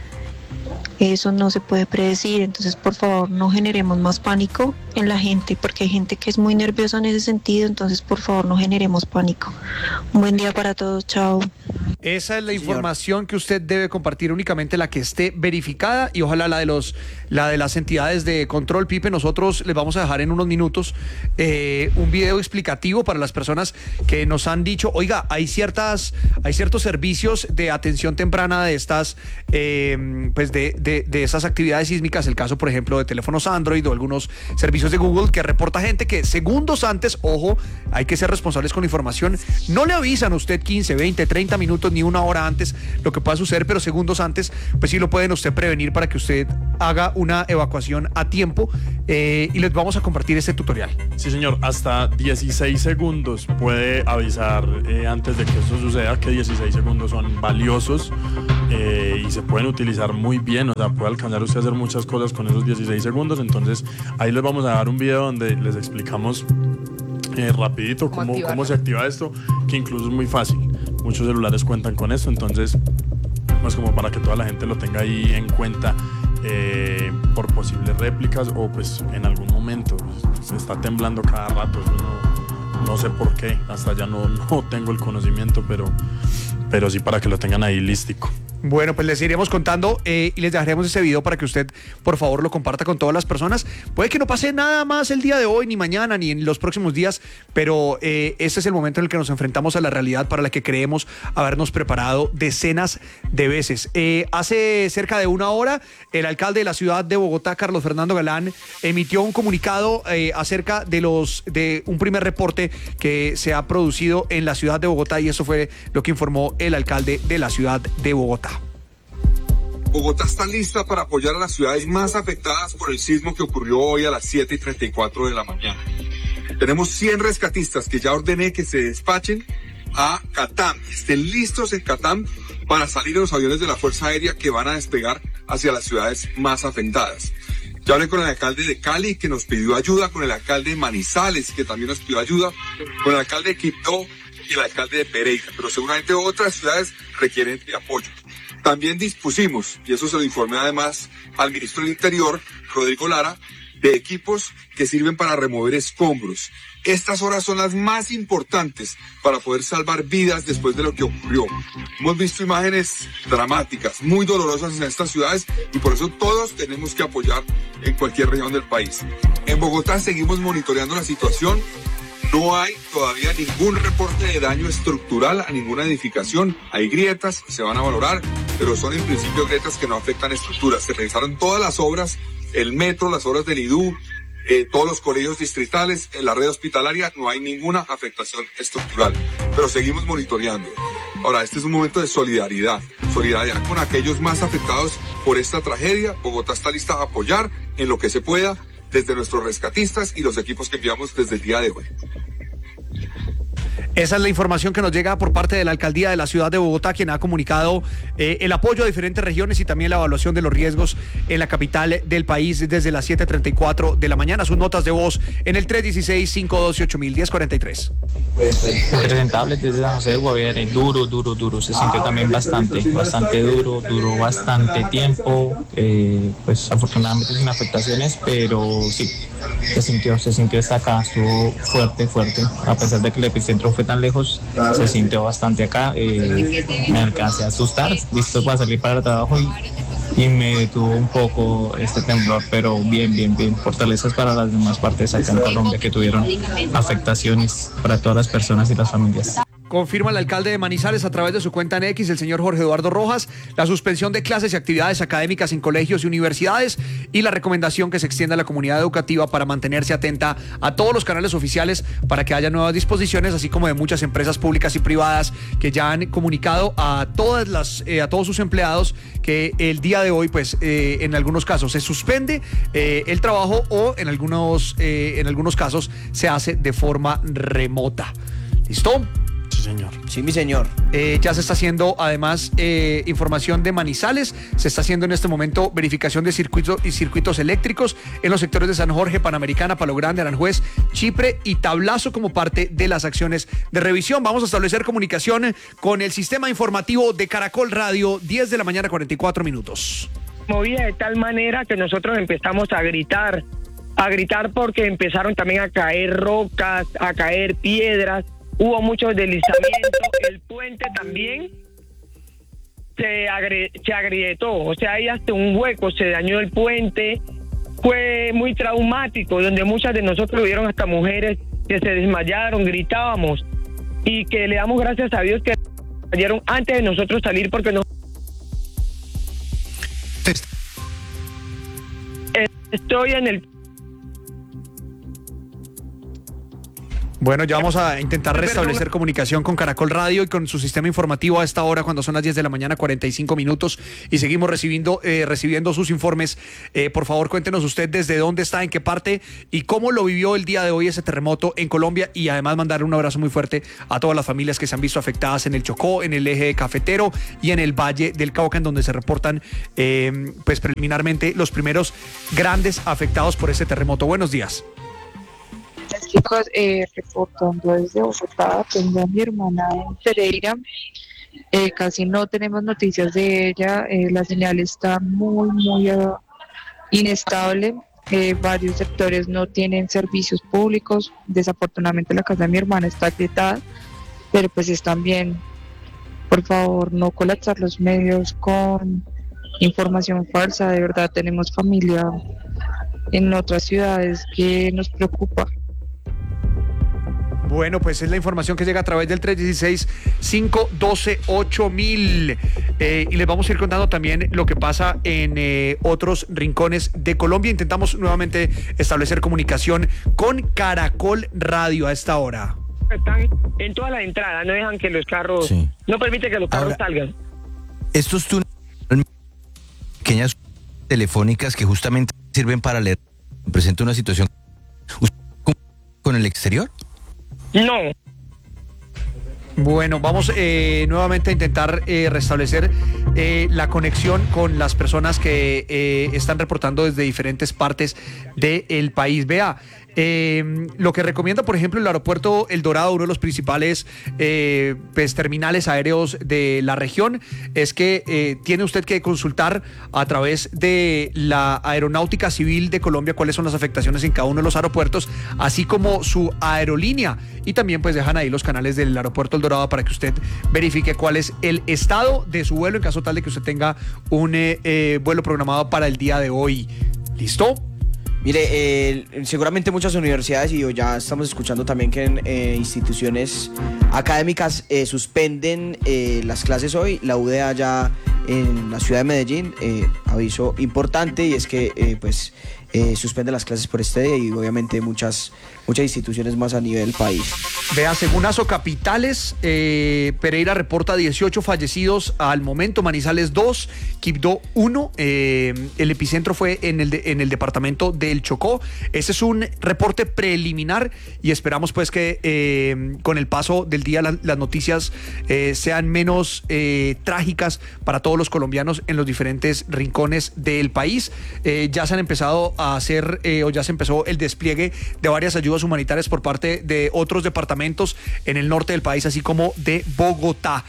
Eso no se puede predecir, entonces por favor no generemos más pánico en la gente, porque hay gente que es muy nerviosa en ese sentido, entonces por favor no generemos pánico. Un buen día para todos, chao.
Esa es la información que usted debe compartir, únicamente la que esté verificada, y ojalá la de las entidades de control. Pipe, nosotros les vamos a dejar en unos minutos un video explicativo para las personas que nos han dicho, oiga, hay ciertos servicios de atención temprana de estas pues de esas actividades sísmicas, el caso por ejemplo de teléfonos Android o algunos servicios de Google, que reporta gente que segundos antes, ojo, hay que ser responsables con la información, no le avisan a usted 15, 20, 30 minutos ni una hora antes lo que pueda suceder, pero segundos antes, pues sí lo pueden usted prevenir para que usted haga una evacuación a tiempo, y les vamos a compartir este tutorial.
Sí, señor, hasta 16 segundos puede avisar antes de que eso suceda, que 16 segundos son valiosos y se pueden utilizar muy bien, o sea, puede alcanzar usted a hacer muchas cosas con esos 16 segundos, entonces ahí les vamos a dar un video donde les explicamos rapidito cómo se activa esto, que incluso es muy fácil. Muchos celulares cuentan con esto, entonces pues como para que toda la gente lo tenga ahí en cuenta por posibles réplicas, o pues en algún momento se está temblando cada rato, eso no sé por qué, hasta ya no tengo el conocimiento, pero sí para que lo tengan ahí lístico.
Bueno, pues les iremos contando y les dejaremos ese video para que usted, por favor, lo comparta con todas las personas. Puede que no pase nada más el día de hoy, ni mañana, ni en los próximos días, pero este es el momento en el que nos enfrentamos a la realidad para la que creemos habernos preparado decenas de veces. Hace cerca de una hora, el alcalde de la ciudad de Bogotá, Carlos Fernando Galán, emitió un comunicado acerca de un primer reporte que se ha producido en la ciudad de Bogotá, y eso fue lo que informó el alcalde de la ciudad de Bogotá.
Bogotá está lista para apoyar a las ciudades más afectadas por el sismo que ocurrió hoy a las 7:34 de la mañana. Tenemos 100 rescatistas que ya ordené que se despachen a Catam, estén listos en Catam para salir en los aviones de la Fuerza Aérea que van a despegar hacia las ciudades más afectadas. Ya hablé con el alcalde de Cali, que nos pidió ayuda, con el alcalde de Manizales, que también nos pidió ayuda, con el alcalde de Quibdó y el alcalde de Pereira, pero seguramente otras ciudades requieren de apoyo. También dispusimos, y eso se lo informé además al ministro del Interior, Rodrigo Lara, de equipos que sirven para remover escombros. Estas horas son las más importantes para poder salvar vidas después de lo que ocurrió. Hemos visto imágenes dramáticas, muy dolorosas en estas ciudades, y por eso todos tenemos que apoyar en cualquier región del país. En Bogotá seguimos monitoreando la situación. No hay todavía ningún reporte de daño estructural a ninguna edificación. Hay grietas, se van a valorar, pero son en principio grietas que no afectan estructuras. Se realizaron todas las obras, el metro, las obras del IDU, todos los colegios distritales, en la red hospitalaria, no hay ninguna afectación estructural, pero seguimos monitoreando. Ahora, este es un momento de solidaridad con aquellos más afectados por esta tragedia. Bogotá está lista a apoyar en lo que se pueda, desde nuestros rescatistas y los equipos que enviamos desde el día de hoy.
Esa es la información que nos llega por parte de la alcaldía de la ciudad de Bogotá, quien ha comunicado el apoyo a diferentes regiones y también la evaluación de los riesgos en la capital del país desde las 7:34 de la mañana. Sus notas de voz en el 316-512-8000, 1043.
Presentable desde San José de Guaviare, duro. Se sintió también bastante duro, duró bastante tiempo, pues afortunadamente sin afectaciones, pero sí, se sintió esta acá, estuvo fuerte, a pesar de que el epicentro fue tan lejos, se sintió bastante acá, me alcancé a asustar, listo para salir para el trabajo y me detuvo un poco este temblor, pero bien, fortalezas para las demás partes acá en Colombia que tuvieron afectaciones para todas las personas y las familias.
Confirma el alcalde de Manizales a través de su cuenta en X, el señor Jorge Eduardo Rojas, la suspensión de clases y actividades académicas en colegios y universidades y la recomendación que se extienda a la comunidad educativa para mantenerse atenta a todos los canales oficiales para que haya nuevas disposiciones, así como de muchas empresas públicas y privadas que ya han comunicado a todos sus empleados que el día de hoy, pues en algunos casos se suspende el trabajo o en algunos casos se hace de forma remota. ¿Listo?
Sí, señor.
Sí, mi señor.
Ya se está haciendo, además, información de Manizales. Se está haciendo en este momento verificación de circuitos eléctricos en los sectores de San Jorge, Panamericana, Palo Grande, Aranjuez, Chipre y Tablazo como parte de las acciones de revisión. Vamos a establecer comunicación con el sistema informativo de Caracol Radio, 10 de la mañana, 44 minutos.
Movida de tal manera que nosotros empezamos a gritar porque empezaron también a caer rocas, a caer piedras. Hubo muchos deslizamientos, el puente también se agrietó, o sea, hay hasta un hueco, se dañó el puente, fue muy traumático, donde muchas de nosotros vieron hasta mujeres que se desmayaron, gritábamos, y que le damos gracias a Dios que cayeron antes de nosotros salir, porque no... Estoy en el...
Bueno, ya vamos a intentar restablecer comunicación con Caracol Radio y con su sistema informativo a esta hora, cuando son las 10 de la mañana, 45 minutos, y seguimos recibiendo sus informes. Por favor, cuéntenos usted desde dónde está, en qué parte y cómo lo vivió el día de hoy ese terremoto en Colombia, y además mandar un abrazo muy fuerte a todas las familias que se han visto afectadas en el Chocó, en el eje cafetero y en el Valle del Cauca, en donde se reportan pues preliminarmente los primeros grandes afectados por ese terremoto. Buenos días.
Chicos, reportando desde Bogotá, tengo a mi hermana en Pereira, casi no tenemos noticias de ella, la señal está muy inestable, varios sectores no tienen servicios públicos, desafortunadamente la casa de mi hermana está agrietada, pero pues están bien. Por favor, no colapsar los medios con información falsa, de verdad tenemos familia en otras ciudades que nos preocupa.
Bueno, pues es la información que llega a través del 316-512-8000. Y les vamos a ir contando también lo que pasa en otros rincones de Colombia. Intentamos nuevamente establecer comunicación con Caracol Radio a esta hora.
Están en todas las entradas, no dejan que los carros, no permite que los carros salgan.
Estos túneles, pequeñas telefónicas que justamente sirven para leer, presenta una situación con el exterior.
No.
Bueno, vamos nuevamente a intentar restablecer la conexión con las personas que están reportando desde diferentes partes del país. Vea, lo que recomienda, por ejemplo, el aeropuerto El Dorado, uno de los principales pues, terminales aéreos de la región, es que tiene usted que consultar a través de la Aeronáutica Civil de Colombia cuáles son las afectaciones en cada uno de los aeropuertos, así como su aerolínea, y también pues dejan ahí los canales del aeropuerto El Dorado para que usted verifique cuál es el estado de su vuelo en caso tal de que usted tenga un vuelo programado para el día de hoy. ¿Listo?
Mire, seguramente muchas universidades, y ya estamos escuchando también que en instituciones académicas suspenden las clases hoy. La UdeA ya en la ciudad de Medellín, aviso importante, y es que suspende las clases por este día, y obviamente muchas instituciones más a nivel país.
Vea, según Asocapitales, Pereira reporta 18 fallecidos al momento, Manizales 2, Quibdó 1, el epicentro fue en el departamento del Chocó. Ese es un reporte preliminar y esperamos pues que con el paso del día las noticias sean menos trágicas para todos los colombianos en los diferentes rincones del país. Ya se han empezado a hacer ya se empezó el despliegue de varias ayudas humanitarias por parte de otros departamentos en el norte del país, así como de Bogotá.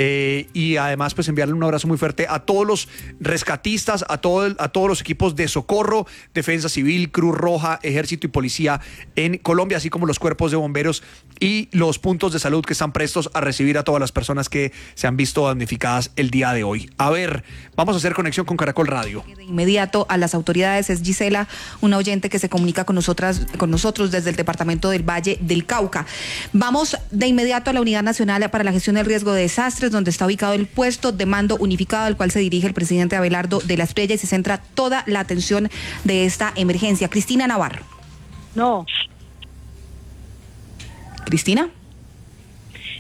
Y además pues enviarle un abrazo muy fuerte a todos los rescatistas, a todos los equipos de socorro, Defensa Civil, Cruz Roja, Ejército y Policía en Colombia, así como los cuerpos de bomberos y los puntos de salud que están prestos a recibir a todas las personas que se han visto damnificadas el día de hoy. A ver, vamos a hacer conexión con Caracol Radio.
De inmediato a las autoridades es Gisela, una oyente que se comunica con nosotros desde el departamento del Valle del Cauca. Vamos de inmediato a la Unidad Nacional para la Gestión del Riesgo de Desastres, donde está ubicado el puesto de mando unificado al cual se dirige el presidente Abelardo de la Espriella, y se centra toda la atención de esta emergencia. Cristina Navarro.
No.
¿Cristina?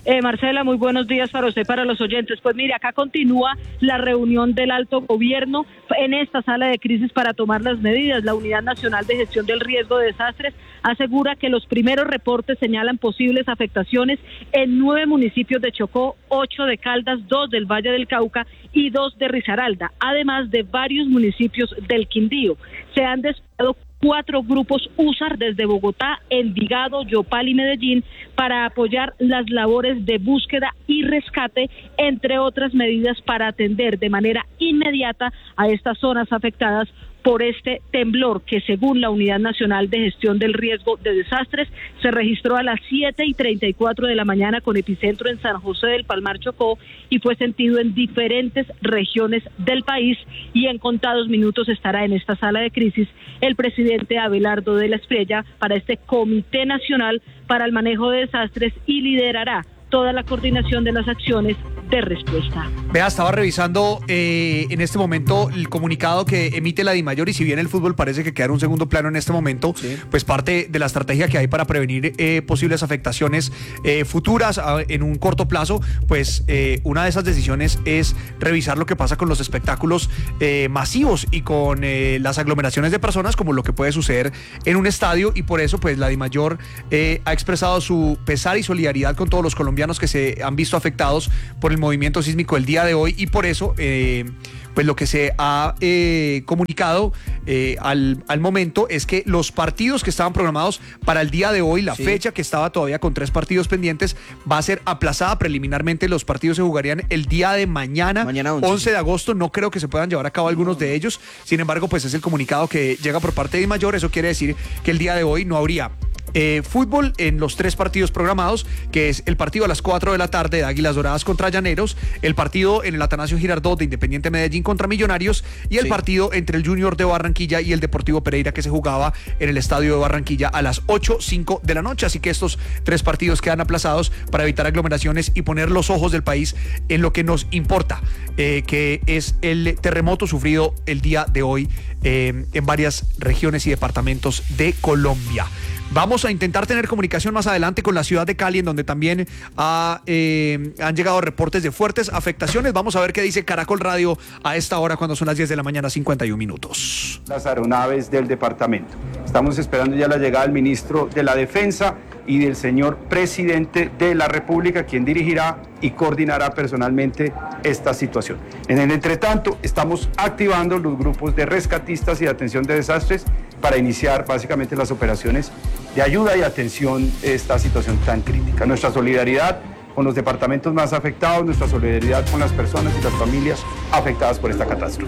Marcela, muy buenos días para usted, para los oyentes. Pues mire, acá continúa la reunión del alto gobierno en esta sala de crisis para tomar las medidas. La Unidad Nacional de Gestión del Riesgo de Desastres asegura que los primeros reportes señalan posibles afectaciones en 9 municipios de Chocó, 8 de Caldas, 2 del Valle del Cauca y 2 de Risaralda, además de varios municipios del Quindío. Se han desplegado 4 grupos USAR desde Bogotá, Envigado, Yopal y Medellín para apoyar las labores de búsqueda y rescate, entre otras medidas para atender de manera inmediata a estas zonas afectadas por este temblor que, según la Unidad Nacional de Gestión del Riesgo de Desastres, se registró a las 7:34 de la mañana con epicentro en San José del Palmar, Chocó, y fue sentido en diferentes regiones del país, y en contados minutos estará en esta sala de crisis el presidente Abelardo de la Espriella para este Comité Nacional para el Manejo de Desastres y liderará toda la coordinación de las acciones de respuesta.
Vea, estaba revisando en este momento el comunicado que emite la DIMAYOR, y si bien el fútbol parece que queda en un segundo plano en este momento, sí, pues parte de la estrategia que hay para prevenir posibles afectaciones futuras en un corto plazo, pues una de esas decisiones es revisar lo que pasa con los espectáculos masivos y con las aglomeraciones de personas, como lo que puede suceder en un estadio, y por eso pues la DIMAYOR ha expresado su pesar y solidaridad con todos los colombianos que se han visto afectados por el movimiento sísmico el día de hoy, y por eso pues lo que se ha comunicado al momento es que los partidos que estaban programados para el día de hoy, la fecha que estaba todavía con 3 partidos pendientes, va a ser aplazada preliminarmente. Los partidos se jugarían el día de mañana 11 de agosto. No creo que se puedan llevar a cabo algunos de ellos. Sin embargo, pues es el comunicado que llega por parte de DIMAYOR. Eso quiere decir que el día de hoy no habría fútbol en los 3 partidos programados, que es el partido a las 4 de la tarde de Águilas Doradas contra Llaneros, el partido en el Atanasio Girardot de Independiente Medellín contra Millonarios, y el partido entre el Junior de Barranquilla y el Deportivo Pereira, que se jugaba en el Estadio de Barranquilla a las 8:05 de la noche. Así que estos 3 partidos quedan aplazados para evitar aglomeraciones y poner los ojos del país en lo que nos importa, que es el terremoto sufrido el día de hoy en varias regiones y departamentos de Colombia. Vamos a intentar tener comunicación más adelante con la ciudad de Cali, en donde también han llegado reportes de fuertes afectaciones. Vamos a ver qué dice Caracol Radio a esta hora, cuando son las 10 de la mañana, 51 minutos.
Las aeronaves del departamento. Estamos esperando ya la llegada del ministro de la Defensa y del señor presidente de la República, quien dirigirá y coordinará personalmente esta situación. En el entretanto, estamos activando los grupos de rescatistas y de atención de desastres para iniciar básicamente las operaciones de ayuda y atención a esta situación tan crítica. Nuestra solidaridad con los departamentos más afectados, nuestra solidaridad con las personas y las familias afectadas por esta catástrofe.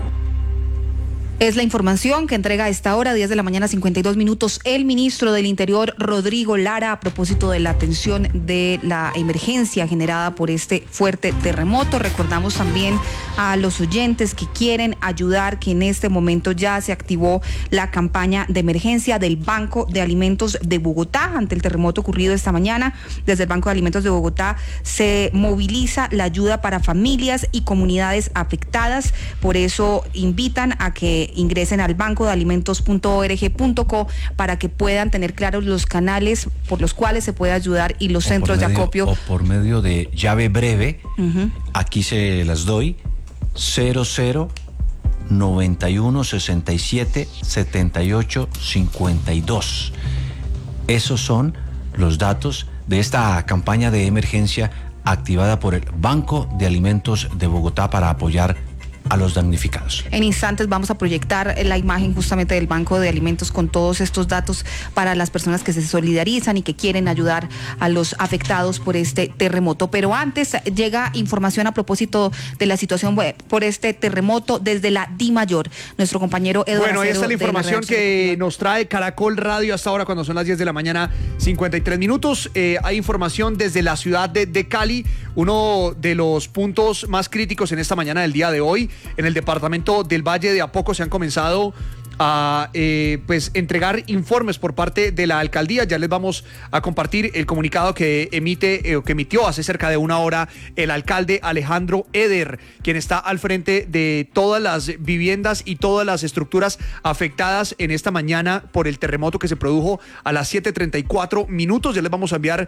Es la información que entrega a esta hora, 10 de la mañana, 52 minutos, el ministro del Interior, Rodrigo Lara, a propósito de la atención de la emergencia generada por este fuerte terremoto. Recordamos también a los oyentes que quieren ayudar que en este momento ya se activó la campaña de emergencia del Banco de Alimentos de Bogotá ante el terremoto ocurrido esta mañana. Desde el Banco de Alimentos de Bogotá se moviliza la ayuda para familias y comunidades afectadas. Por eso invitan a que ingresen al bancodealimentos.org.co para que puedan tener claros los canales por los cuales se puede ayudar y los centros de acopio.
O por medio de llave breve, aquí se las doy, 00 91 67 78 52. Esos son los datos de esta campaña de emergencia activada por el Banco de Alimentos de Bogotá para apoyar a los damnificados.
En instantes vamos a proyectar la imagen justamente del Banco de Alimentos con todos estos datos para las personas que se solidarizan y que quieren ayudar a los afectados por este terremoto. Pero antes llega información a propósito de la situación por este terremoto desde la DIMAYOR. Nuestro compañero Eduardo.
Bueno, ahí está la información que nos trae Caracol Radio hasta ahora, cuando son las 10 de la mañana, 53 minutos. Hay información desde la ciudad de Cali, uno de los puntos más críticos en esta mañana del día de hoy. En el departamento del Valle, de a poco se han comenzado pues entregar informes por parte de la alcaldía. Ya les vamos a compartir el comunicado que emitió hace cerca de una hora el alcalde Alejandro Eder, quien está al frente de todas las viviendas y todas las estructuras afectadas en esta mañana por el terremoto que se produjo a las 7:34 minutos. Ya les vamos a enviar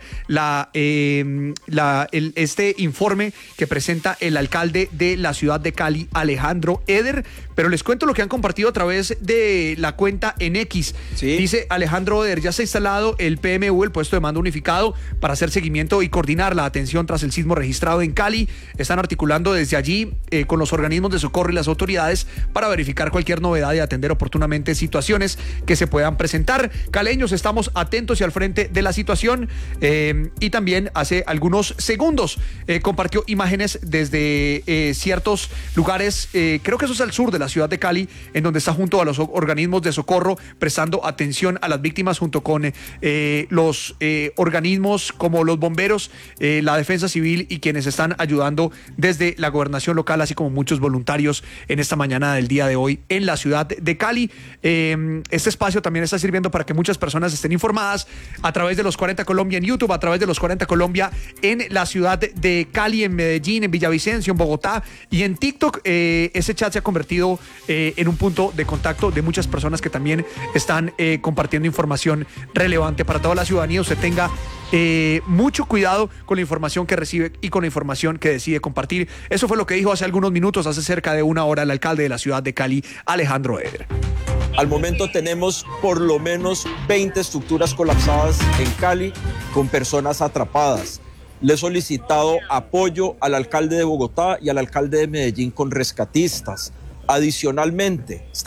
este informe que presenta el alcalde de la ciudad de Cali, Alejandro Eder, pero les cuento lo que han compartido a través de la cuenta en X. ¿Sí? Dice Alejandro Eder: ya se ha instalado el PMU, el puesto de mando unificado, para hacer seguimiento y coordinar la atención tras el sismo registrado en Cali. Están articulando desde allí con los organismos de socorro y las autoridades para verificar cualquier novedad y atender oportunamente situaciones que se puedan presentar. Caleños, estamos atentos y al frente de la situación. Y también hace algunos segundos compartió imágenes desde ciertos lugares, creo que eso es al sur de la ciudad de Cali, en donde está junto a los organismos de socorro prestando atención a las víctimas, junto con los organismos como los bomberos, la defensa civil y quienes están ayudando desde la gobernación local, así como muchos voluntarios en esta mañana del día de hoy en la ciudad de Cali. Este espacio también está sirviendo para que muchas personas estén informadas a través de Los 40 Colombia en YouTube, a través de Los 40 Colombia en la ciudad de Cali, en Medellín, en Villavicencio, en Bogotá y en TikTok. Ese chat se ha convertido en un punto de contacto de muchas personas que también están compartiendo información relevante para toda la ciudadanía. Usted tenga mucho cuidado con la información que recibe y con la información que decide compartir. Eso fue lo que dijo hace algunos minutos, hace cerca de una hora, el alcalde de la ciudad de Cali, Alejandro Eder.
Al momento tenemos por lo menos 20 estructuras colapsadas en Cali con personas atrapadas. Le he solicitado apoyo al alcalde de Bogotá y al alcalde de Medellín con rescatistas. Adicionalmente,